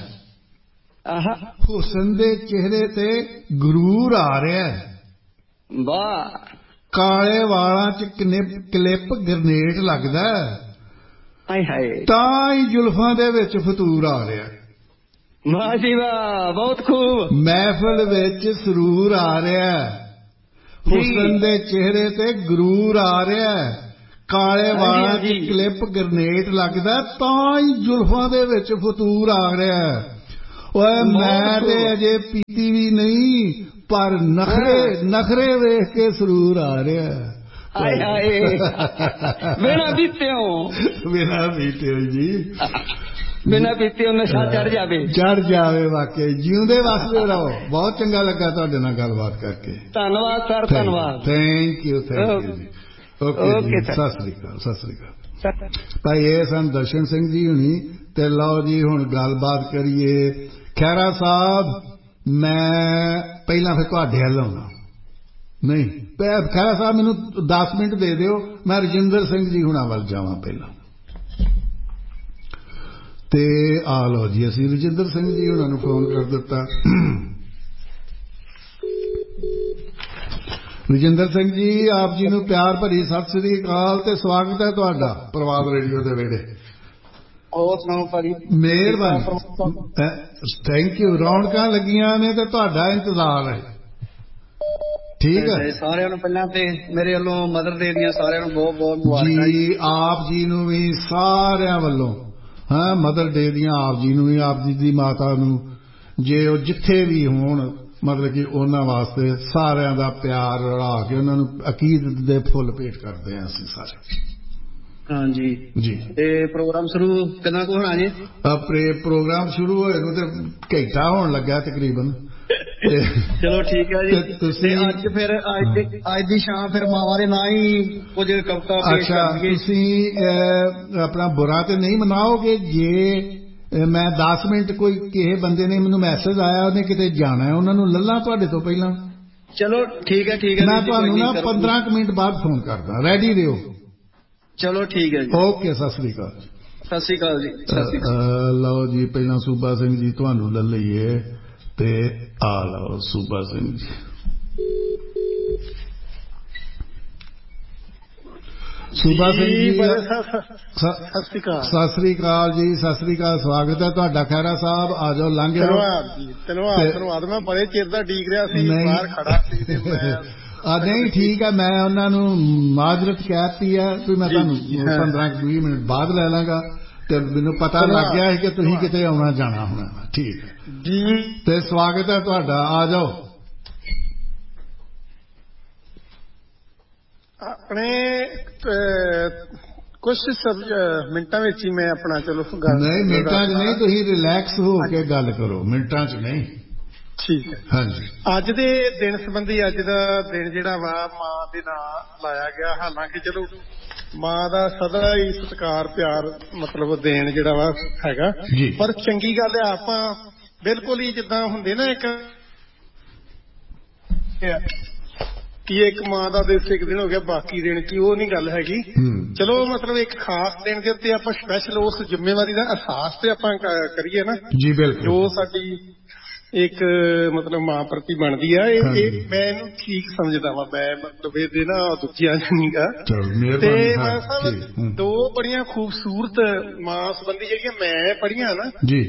ਹੁਸਨ ਦੇ ਚਿਹਰੇ ਤੇ ਗਰੂਰ ਆ ਰਿਹਾ, ਵਾਹ ਕਾਲੇ ਵਾਲਾਂ ਚ ਕਲਿੱਪ ਗਰਨੇਟ ਲੱਗਦਾ, ਹਾਏ ਹਾਏ ਤਾਂ ਹੀ ਜ਼ੁਲਫਾਂ ਦੇ ਵਿੱਚ ਫਤੂਰ ਆ ਰਿਹਾ। ਵਾਹ ਜੀ ਵਾਹ ਬਹੁਤ ਖੂਬ। ਮਹਿਫਿਲ ਵਿੱਚ ਸਰੂਰ ਆ ਰਿਹਾ, ਹੁਸਨ ਦੇ ਚਿਹਰੇ ਤੇ ਗਰੂਰ ਆ ਰਿਹਾ, ਕਾਲੇ ਵਾਲਾਂ ਚ ਕਲਿੱਪ ਗਰਨੇਟ ਲੱਗਦਾ, ਤਾਂ ਹੀ ਜ਼ੁਲਫਾਂ ਦੇ ਵਿੱਚ ਫਤੂਰ ਆ ਰਿਹਾ। ਓਏ ਮੈਂ ਤੇ ਅਜੇ ਪੀਤੀ ਵੀ ਨਹੀਂ, ਪਰ ਨਖਰੇ ਨਖਰੇ ਵੇਖ ਕੇ ਸਰੂਰ ਆ ਰਿਹਾ। ਹਾਏ ਹਾਏ ਬਿਨਾਂ ਪੀਤਿਓ ਬਿਨਾਂ ਪੀਤਿਓ ਜੀ, ਬਿਨਾਂ ਪੀਤਿਓ ਨਸ਼ਾ ਚੜ ਜਾਵੇ ਚੜ ਜਾਵੇ। ਵਾਕਈ ਜਿਉਂਦੇ ਵਸਦੇ ਰਹੋ। ਬਹੁਤ ਚੰਗਾ ਲੱਗਾ ਤੁਹਾਡੇ ਨਾਲ ਗੱਲਬਾਤ ਕਰਕੇ। ਧੰਨਵਾਦ ਸਰ, ਧੰਨਵਾਦ। ਥੈਂਕ ਯੂ ਥੈਂਕ ਯੂ ਜੀ। ਓਕੇ ਸਤਿ ਸ੍ਰੀ ਅਕਾਲ ਸਤਿ ਸ੍ਰੀ ਅਕਾਲ ਭਾਈ। ਇਹ ਸਨ ਦਰਸ਼ਨ ਸਿੰਘ ਜੀ ਹੁਣੀ। ਤੇ ਲਓ ਜੀ ਹੁਣ ਗੱਲਬਾਤ ਕਰੀਏ। ਖਹਿਰਾ ਸਾਹਿਬ ਮੈਂ ਪਹਿਲਾਂ ਫਿਰ ਤੁਹਾਡੇ ਵੱਲ ਆਉਣਾ ਨਹੀਂ, ਖਹਿਰਾ ਸਾਹਿਬ ਮੈਨੂੰ ਦਸ ਮਿੰਟ ਦੇ ਦਿਓ, ਮੈਂ ਰਜਿੰਦਰ ਸਿੰਘ ਜੀ ਹੁਣਾਂ ਵੱਲ ਜਾਵਾਂ ਪਹਿਲਾਂ। ਤੇ ਆ ਲਓ ਜੀ ਅਸੀਂ ਰਜਿੰਦਰ ਸਿੰਘ ਜੀ ਹੁਣਾਂ ਨੂੰ ਫੋਨ ਕਰ ਦਿੱਤਾ। ਰਜਿੰਦਰ ਸਿੰਘ ਜੀ ਆਪ ਜੀ ਨੂੰ ਪਿਆਰ ਭਰੀ ਸਤਿ ਸ੍ਰੀ ਅਕਾਲ ਤੇ ਸਵਾਗਤ ਹੈ ਤੁਹਾਡਾ ਪ੍ਰਵਾਦ ਰੇਡੀਓ ਦੇ ਵਿਹੜੇ। ਹੋਰ ਸੁਣਾਓ ਭਾਜੀ? ਮਿਹਰਬਾਨੀ, ਥੈਂਕ ਯੂ। ਰੌਣਕਾਂ ਲੱਗੀਆਂ ਨੇ ਤੇ ਤੁਹਾਡਾ ਇੰਤਜ਼ਾਰ ਹੈ। ਠੀਕ ਹੈ ਸਾਰਿਆਂ ਨੂੰ ਪਹਿਲਾਂ ਤੇ ਮੇਰੇ ਵੱਲੋਂ ਮਦਰ ਡੇ ਦੀਆਂ ਸਾਰਿਆਂ ਨੂੰ ਬਹੁਤ ਬਹੁਤ ਮੁਬਾਰਕਾਂ ਜੀ। ਆਪ ਜੀ ਨੂੰ ਵੀ ਸਾਰਿਆਂ ਵੱਲੋਂ ਹਾਂ ਮਦਰ ਡੇ ਦੀਆਂ ਆਪ ਜੀ ਨੂੰ ਵੀ, ਆਪ ਜੀ ਦੀ ਮਾਤਾ ਨੂੰ, ਜੇ ਉਹ ਜਿੱਥੇ ਵੀ ਹੋਣ, ਮਤਲਬ ਕਿ ਉਹਨਾਂ ਵਾਸਤੇ ਸਾਰਿਆਂ ਦਾ ਪਿਆਰ ਰਲਾ ਕੇ ਉਹਨਾਂ ਨੂੰ ਅਕੀਦਤ ਦੇ ਫੁੱਲ ਭੇਟ ਕਰਦੇ ਹਾਂ ਅਸੀਂ ਸਾਰੇ। ਹਾਂਜੀ ਜੀ। ਤੇ ਪ੍ਰੋਗਰਾਮ ਸ਼ੁਰੂ ਕਿੰਨਾ ਕੁ ਹੋਣਾ ਜੀ? ਆਪਣੇ ਪ੍ਰੋਗਰਾਮ ਸ਼ੁਰੂ ਹੋਏ ਨੂੰ ਤੇ ਘੰਟਾ ਹੋਣ ਲੱਗਾ ਤਕਰੀਬਨ। ਚਲੋ ਠੀਕ ਹੈ ਜੀ। ਤੁਸੀਂ ਅੱਜ ਫਿਰ ਅੱਜ ਅੱਜ ਦੀ ਸ਼ਾਮ ਫਿਰ ਮਾਵਾਂ ਦੇ ਨਾਂ ਹੀ ਕੁਝ ਕਵਿਤਾ ਪੇਸ਼ ਕਰਨਗੇ। ਤੁਸੀਂ ਆਪਣਾ ਬੁਰਾ ਤੇ ਨਹੀਂ ਮਨਾਓਗੇ ਜੇ ਮੈਂ ਦਸ ਮਿੰਟ ਕੋਈ ਕਿਸੇ ਬੰਦੇ ਨੇ ਮੈਨੂੰ ਮੈਸੇਜ ਆਇਆ ਉਹਨੇ ਕਿਤੇ ਜਾਣਾ, ਉਹਨਾਂ ਨੂੰ ਲੱਲਾ ਤੁਹਾਡੇ ਤੋਂ ਪਹਿਲਾਂ? ਚਲੋ ਠੀਕ ਹੈ ਠੀਕ ਹੈ। ਮੈਂ ਤੁਹਾਨੂੰ ਨਾ ਪੰਦਰਾਂ ਕੁ ਮਿੰਟ ਬਾਅਦ ਫੋਨ ਕਰਦਾ, ਰੈਡੀ ਰਹੋ। ਚਲੋ ਠੀਕ ਹੈ ਜੀ। ਓਕੇ, ਸਤਿ ਸ੍ਰੀ ਅਕਾਲ। ਸਤਿ ਸ੍ਰੀ ਅਕਾਲ ਜੀ। ਸਤਿ ਸ੍ਰੀ ਅਕਾਲ। ਲਓ ਜੀ, ਪਹਿਲਾਂ ਸੂਬਾ ਸਿੰਘ ਜੀ ਤੁਹਾਨੂੰ ਲੈ ਲਈਏ ਤੇ ਆ ਲਓ ਸੂਬਾ ਸਿੰਘ ਜੀ। ਸੂਬਾ ਸਿੰਘ ਜੀ ਸਤਿ ਸ੍ਰੀ ਅਕਾਲ। ਸਤਿ ਸ੍ਰੀ ਅਕਾਲ ਜੀ, ਸਤਿ ਸ੍ਰੀ ਅਕਾਲ। ਸਵਾਗਤ ਹੈ ਤੁਹਾਡਾ ਖਹਿਰਾ ਸਾਹਿਬ। ਆ ਜਾਓ, ਲੰਘ ਜਾਓ। ਧੰਨਵਾਦ ਧੰਨਵਾਦ। ਮੈਂ ਬੜੇ ਚਿਰ ਦਾ ਡੀਕ ਰਿਹਾ ਸੀ, ਬਾਹਰ ਖੜਾ ਸੀ। ਆ ਨਹੀਂ ਠੀਕ ਹੈ, ਮੈਂ ਉਹਨਾਂ ਨੂੰ ਮਾਜ਼ਰਤ ਕਹਿਤੀ ਹੈ ਕਿ ਮੈਂ ਤੁਹਾਨੂੰ ਪੰਦਰਾਂ ਵੀਹ ਮਿੰਟ ਬਾਅਦ ਲੈ ਲਾਂਗਾ ਤੇ ਮੈਨੂੰ ਪਤਾ ਲੱਗ ਗਿਆ ਹੈ ਕਿ ਤੁਸੀਂ ਕਿਤੇ ਆਉਣਾ ਜਾਣਾ ਹੋਣਾ। ਠੀਕ ਹੈ ਜੀ, ਤੇ ਸਵਾਗਤ ਹੈ ਤੁਹਾਡਾ। ਆ ਜਾਓ। ਆਪਣੇ ਕੁਛ ਮਿੰਟਾਂ ਵਿੱਚ ਹੀ ਮੈਂ ਆਪਣਾ ਚਲੋ ਨਹੀਂ, ਮਿੰਟਾਂ 'ਚ ਨਹੀਂ, ਤੁਸੀਂ ਰਿਲੈਕਸ ਹੋ ਕੇ ਗੱਲ ਕਰੋ, ਮਿੰਟਾਂ 'ਚ ਨਹੀਂ। ਠੀਕ ਹੈ। ਹਾਂਜੀ। ਅੱਜ ਦੇ ਦਿਨ ਸੰਬੰਧੀ, ਅੱਜ ਦਾ ਦਿਨ ਜਿਹੜਾ ਵਾ ਮਾਂ ਦੇ ਨਾਂ ਲਾਇਆ ਗਿਆ। ਹਾਲਾਂਕਿ ਚਲੋ ਮਾਂ ਦਾ ਸਦਾ ਹੀ ਸਤਿਕਾਰ ਪਿਆਰ ਮਤਲਬ ਦੇਣ ਜਿਹੜਾ ਵਾ ਹੈਗਾ, ਪਰ ਚੰਗੀ ਗੱਲ ਹੈ ਆਪਾਂ ਬਿਲਕੁਲ ਹੀ ਜਿੱਦਾਂ ਹੁੰਦੇ ਨਾ ਇੱਕ ਕਿ ਇੱਕ ਮਾਂ ਦਾ ਦਿਵਸ ਇੱਕ ਦਿਨ ਹੋ ਗਿਆ ਬਾਕੀ ਦਿਨ ਕੀ, ਉਹ ਨਹੀਂ ਗੱਲ ਹੈਗੀ। ਚਲੋ ਮਤਲਬ ਇੱਕ ਖਾਸ ਦਿਨ ਦੇ ਉੱਤੇ ਆਪਾਂ ਸਪੈਸ਼ਲ ਉਸ ਜ਼ਿੰਮੇਵਾਰੀ ਦਾ ਅਹਿਸਾਸ ਤੇ ਆਪਾਂ ਕਰੀਏ ਨਾ ਜੀ। ਬਿਲਕੁਲ, ਜੋ ਸਾਡੀ ਇੱਕ ਮਤਲਬ ਮਾਂ ਪ੍ਰਤੀ ਬਣਦੀ ਆ, ਇਹ ਮੈਂ ਇਹਨੂੰ ਠੀਕ ਸਮਝਦਾ ਵਾ। ਮੈਂ ਮਤਲਬ ਇਹਦੇ ਨਾ ਦੂਜਿਆਂ ਨੀਗਾ। ਤੇ ਮੈਂ ਸਾਹਿਬ ਦੋ ਬੜੀਆਂ ਖੂਬਸੂਰਤ ਮਾਂ ਸੰਬੰਧੀ ਜਿਹੜੀਆਂ ਮੈਂ ਪੜ੍ਹੀਆਂ ਨਾ ਜੀ,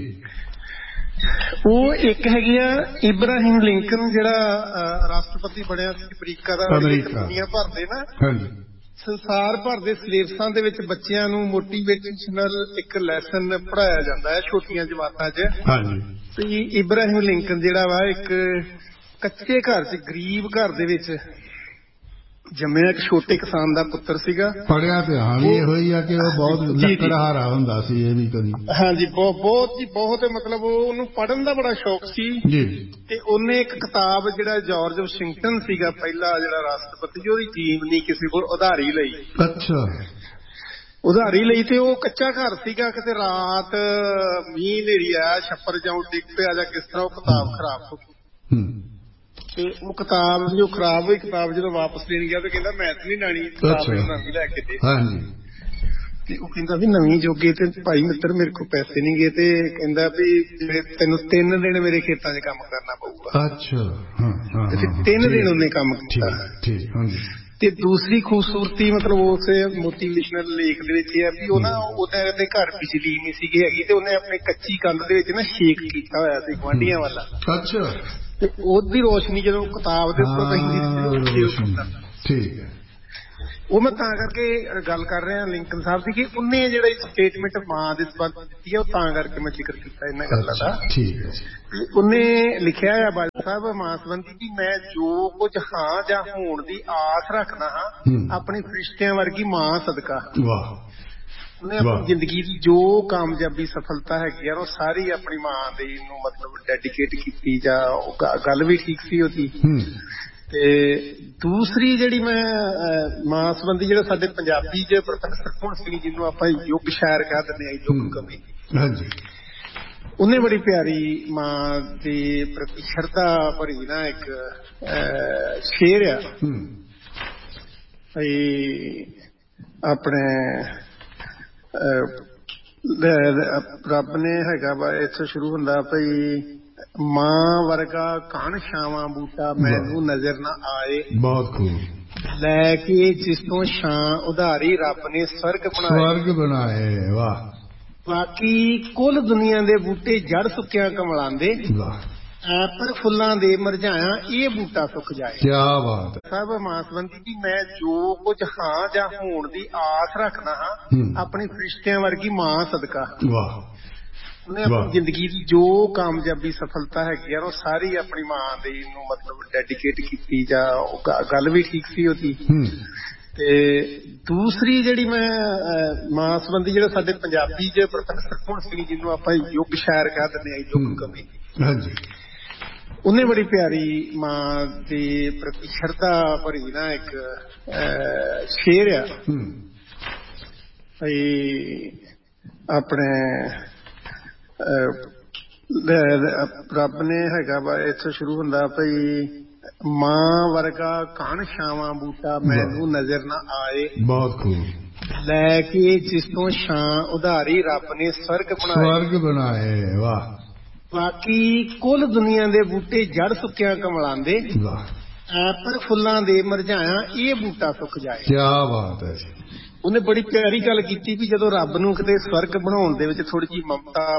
ਉਹ ਇੱਕ ਹੈਗੀ ਆ ਇਬਰਾਹਿਮ ਲਿੰਕਨ, ਜਿਹੜਾ ਰਾਸ਼ਟਰਪਤੀ ਬਣਿਆ ਸੀ ਅਮਰੀਕਾ ਦਾ। ਦੁਨੀਆ ਭਰ ਦੇ ਨਾ ਸੰਸਾਰ ਭਰ ਦੇ ਸਿਲੇਬਸਾਂ ਦੇ ਵਿੱਚ ਬੱਚਿਆਂ ਨੂੰ ਮੋਟੀਵੇਸ਼ਨਲ ਇੱਕ ਲੈਸਨ ਪੜ੍ਹਾਇਆ ਜਾਂਦਾ ਹੈ ਛੋਟੀਆਂ ਜਮਾਤਾਂ 'ਚ। ਤੇ ਇਬਰਾਹਿਮ ਲਿੰਕਨ ਜਿਹੜਾ ਵਾ ਇੱਕ ਕੱਚੇ ਘਰ 'ਚ, ਗਰੀਬ ਘਰ ਦੇ ਵਿੱਚ ਜੰਮਿਆ, ਇੱਕ ਛੋਟੇ ਕਿਸਾਨ ਦਾ ਪੁੱਤਰ ਸੀਗਾ। ਪੜ੍ਹਿਆ ਤੇ ਹਾਂ ਵੀ ਇਹੋ ਹੀ ਆ ਕਿ ਉਹ ਬਹੁਤ ਲੱਕੜਹਾਰਾ ਹੁੰਦਾ ਸੀ। ਇਹ ਵੀ ਕਦੀ ਹਾਂਜੀ ਬਹੁਤ ਬਹੁਤ ਜੀ ਬਹੁਤ ਮਤਲਬ ਉਹਨੂੰ ਪੜ੍ਹਨ ਦਾ ਬੜਾ ਸ਼ੌਕ ਸੀ ਜੀ। ਤੇ ਉਹਨੇ ਇੱਕ ਕਿਤਾਬ, ਜਿਹੜਾ ਜਾਰਜ ਵਾਸ਼ਿੰਗਟਨ ਸੀਗਾ ਪਹਿਲਾ ਜਿਹੜਾ ਰਾਸ਼ਟਰਪਤੀ, ਉਹਦੀ ਜੀਵਨੀ ਕਿਸੇ ਕੋਲ ਉਧਾਰੀ ਲਈ। ਅੱਛਾ, ਉਧਾਰੀ ਲਈ। ਤੇ ਉਹ ਕੱਚਾ ਘਰ ਸੀਗਾ, ਕਿਤੇ ਰਾਤ ਮੀਂਹ ਹਨੇਰੀ ਆਇਆ, ਛੱਪਰ ਜਾਉ ਡਿੱਗ ਪਿਆ ਜਾਂ ਕਿਸ ਤਰ੍ਹਾਂ, ਉਹ ਕਿਤਾਬ ਖਰਾਬ ਹੋ ਗਈ। ਤੇ ਉਹ ਕਿਤਾਬ ਜੋ ਖਰਾਬ ਹੋਈ ਕਿਤਾਬ ਜਦੋਂ ਵਾਪਸ ਦੇਣ ਗਿਆ ਤੇ ਕਹਿੰਦਾ ਮੈਂ ਤੇ ਨਹੀਂ ਲੈਣੀ ਕਿਤਾਬ, ਨਵੀਂ ਲੈ ਕੇ ਦੇ। ਤੇ ਉਹ ਕਹਿੰਦਾ ਵੀ ਨਵੀਂ ਜੋਗੇ ਤੇ ਭਾਈ ਮਿੱਤਰ ਮੇਰੇ ਕੋਲ ਪੈਸੇ ਨਹੀਂ ਗਏ। ਤੇ ਕਹਿੰਦਾ ਵੀ ਤੈਨੂੰ ਤਿੰਨ ਦਿਨ ਮੇਰੇ ਖੇਤਾਂ 'ਚ ਕੰਮ ਕਰਨਾ ਪਊਗਾ। ਅੱਛਾ, ਤਿੰਨ ਦਿਨ ਉਹਨੇ ਕੰਮ ਕੀਤਾ। ਤੇ ਦੂਸਰੀ ਖੂਬਸੂਰਤੀ ਮਤਲਬ ਉਸ ਮੋਟੀਵੇਸ਼ਨਲ ਲੇਖ ਦੇ ਵਿੱਚ ਇਹ ਹੈ ਵੀ ਉਹ ਨਾ ਉਹਦੇ ਘਰ ਬਿਜਲੀ ਨਹੀਂ ਸੀਗੀ ਹੈਗੀ, ਤੇ ਉਹਨੇ ਆਪਣੇ ਕੱਚੀ ਕੰਧ ਦੇ ਵਿੱਚ ਨਾ ਛੇਕ ਕੀਤਾ ਹੋਇਆ ਸੀ ਗੁਆਂਢੀਆਂ ਵਾਲਾ। ਅੱਛਾ, ਤੇ ਉਹਦੀ ਰੋਸ਼ਨੀ ਜਦੋਂ ਕਿਤਾਬ ਦੇ ਉੱਪਰ ਪੈਂਦੀ। ਠੀਕ ਹੈ। ਉਹ ਮੈਂ ਤਾਂ ਕਰਕੇ ਗੱਲ ਕਰ ਰਿਹਾ ਲਿੰਕਨ ਸਾਹਿਬ ਦੀ, ਕਿ ਉਹਨੇ ਜਿਹੜਾ ਸਟੇਟਮੈਂਟ ਮਾਂ ਦੇ ਸੰਬੰਧ ਦਿੱਤੀ ਹੈ, ਉਹ ਤਾਂ ਕਰਕੇ ਮੈਂ ਜ਼ਿਕਰ ਕੀਤਾ ਇਹਨਾਂ ਗੱਲਾਂ ਦਾ। ਠੀਕ ਹੈ। ਉਹਨੇ ਲਿਖਿਆ ਹੈ ਬਾਜਵਾ ਸਾਹਿਬ ਮਾਂ ਸੰਬੰਧੀ ਕਿ ਮੈਂ ਜੋ ਕੁਝ ਹਾਂ ਜਾਂ ਹੋਣ ਦੀ ਆਸ ਰੱਖਦਾ ਹਾਂ ਆਪਣੀ ਫਰਿਸ਼ਤਿਆਂ ਵਰਗੀ ਮਾਂ ਸਦਕਾ। ਵਾਹ। ਉਹਨੇ ਆਪਣੀ ਜ਼ਿੰਦਗੀ ਦੀ ਜੋ ਕਾਮਯਾਬੀ ਸਫਲਤਾ ਹੈਗੀ ਆ ਉਹ ਸਾਰੀ ਆਪਣੀ ਮਾਂ ਦੇ ਨੂੰ ਮਤਲਬ ਡੈਡੀਕੇਟ ਕੀਤੀ। ਜਾਂ ਗੱਲ ਵੀ ਠੀਕ ਸੀ ਉਹਦੀ। ਤੇ ਦੂਸਰੀ ਜਿਹੜੀ ਮੈਂ ਮਾਂ ਸੰਬੰਧੀ, ਜਿਹੜਾ ਸਾਡੇ ਪੰਜਾਬੀ 'ਚ ਪ੍ਰੋਫੈਸਰ ਭੁਣ ਸਿੰਘ ਜਿਹਨੂੰ ਆਪਾਂ ਯੁੱਗ ਸ਼ਾਇਰ ਕਹਿ ਦਿੰਦੇ ਹਾਂ, ਯੁੱਗ ਕਵੀ, ਉਹਨੇ ਬੜੀ ਪਿਆਰੀ ਮਾਂ ਦੇ ਪ੍ਰਤੀ ਸ਼ਰਧਾ ਭਰੀ ਨਾ ਇੱਕ ਸ਼ੇਰ ਆ ਆਪਣੇ ਰੱਬ ਨੇ ਹੈਗਾ ਵਾ, ਇੱਥੋਂ ਸ਼ੁਰੂ ਹੁੰਦਾ ਭਈ ਮਾਂ ਵਰਗਾ ਕਣ ਛਾਵਾਂ ਬੂਟਾ ਮੈਨੂੰ ਨਜ਼ਰ ਨਾ ਆਏ। ਬਹੁਤ ਖੂਬ। ਲੈ ਕੇ ਜਿਸ ਤੋਂ ਛਾਂ ਉਧਾਰੀ ਰੱਬ ਨੇ ਸਵਰਗ ਬਣਾਏ। ਸਵਰਗ ਬਣਾਏ। ਵਾਹ ਬਾਕੀ ਕੁੱਲ ਦੁਨੀਆ ਦੇ ਬੂਟੇ ਜੜ ਸੁੱਕਿਆਂ ਕਮਲਾਂ ਦੇ, ਪਰ ਫੁੱਲਾਂ ਦੇ ਮਰਝਾਇਆ ਇਹ ਬੂਟਾ ਸੁੱਕ ਜਾਏ। ਕੀ ਬਾਤ ਹੈ। ਸਭ ਮਾਸਵੰਤੀ ਜੀ, ਮੈਂ ਜੋ ਕੁਝ ਹਾਂ ਜਾਂ ਹੋਣ ਦੀ ਆਸ ਰੱਖਦਾ ਹਾਂ ਆਪਣੀ ਫਰਿਸ਼ਤਿਆਂ ਵਰਗੀ ਮਾਂ ਸਦਕਾ। ਵਾਹ। ਉਹਨੇ ਆਪਣੀ ਜ਼ਿੰਦਗੀ ਦੀ ਜੋ ਕਾਮਯਾਬੀ ਸਫਲਤਾ ਹੈਗੀ ਆ ਉਹ ਸਾਰੀ ਆਪਣੀ ਮਾਂ ਦੇ ਨੂੰ ਮਤਲਬ ਡੈਡੀਕੇਟ ਕੀਤੀ, ਜਾਂ ਉਹ ਗੱਲ ਵੀ ਠੀਕ ਸੀ ਉਹਦੀ। ਤੇ ਦੂਸਰੀ ਜਿਹੜੀ ਮੈਂ ਮਾਂ ਸੰਬੰਧੀ ਜਿਹੜਾ ਸਾਡੇ ਪੰਜਾਬੀ ਚ ਪ੍ਰੋਫੈਸਰ ਹੁਣ ਸਿੰਘ ਜਿਹਨੂੰ ਆਪਾਂ ਯੁੱਗ ਸ਼ਾਇਰ ਕਹਿ ਦਿੰਦੇ ਆ, ਯੁੱਗ ਕਵੀ, ਉਹਨੇ ਬੜੀ ਪਿਆਰੀ ਮਾਂ ਦੇ ਪ੍ਰਤੀ ਸ਼ਰਧਾ ਭਰੀ ਨਾ ਇੱਕ ਸ਼ੇਰ ਆ ਆਪਣੇ ਰੱਬ ਨੇ ਹੈਗਾ ਵਾ, ਇੱਥੋਂ ਸ਼ੁਰੂ ਹੁੰਦਾ ਭਈ ਮਾਂ ਵਰਗਾ ਘਣ ਛਾਵਾਂ ਬੂਟਾ ਮੈਨੂੰ ਨਜ਼ਰ ਨਾ ਆਏ, ਬਹੁਤ ਖੂਬ ਲੈ ਕੇ ਜਿਸ ਤੋਂ ਛਾਂ ਉਧਾਰੀ ਰੱਬ ਨੇ ਸਵਰਗ ਬਣਾਏ। ਸਵਰਗ ਬਣਾਏ। ਵਾਹ। ਬਾਕੀ ਕੁੱਲ ਦੁਨੀਆ ਦੇ ਬੂਟੇ ਜੜ ਸੁੱਕਿਆਂ ਕਮਲਾਂ ਦੇ, ਪਰ ਫੁੱਲਾਂ ਦੇ ਮਰਝਾਇਆ ਇਹ ਬੂਟਾ ਸੁੱਕ ਜਾਏ। ਕੀ ਬਾਤ ਹੈ। ਉਹਨੇ ਬੜੀ ਪਿਆਰੀ ਗੱਲ ਕੀਤੀ ਵੀ ਜਦੋਂ ਰੱਬ ਨੂੰ ਕਿਤੇ ਸਵਰਗ ਬਣਾਉਣ ਦੇ ਵਿੱਚ ਥੋੜੀ ਜਿਹੀ ਮਮਤਾ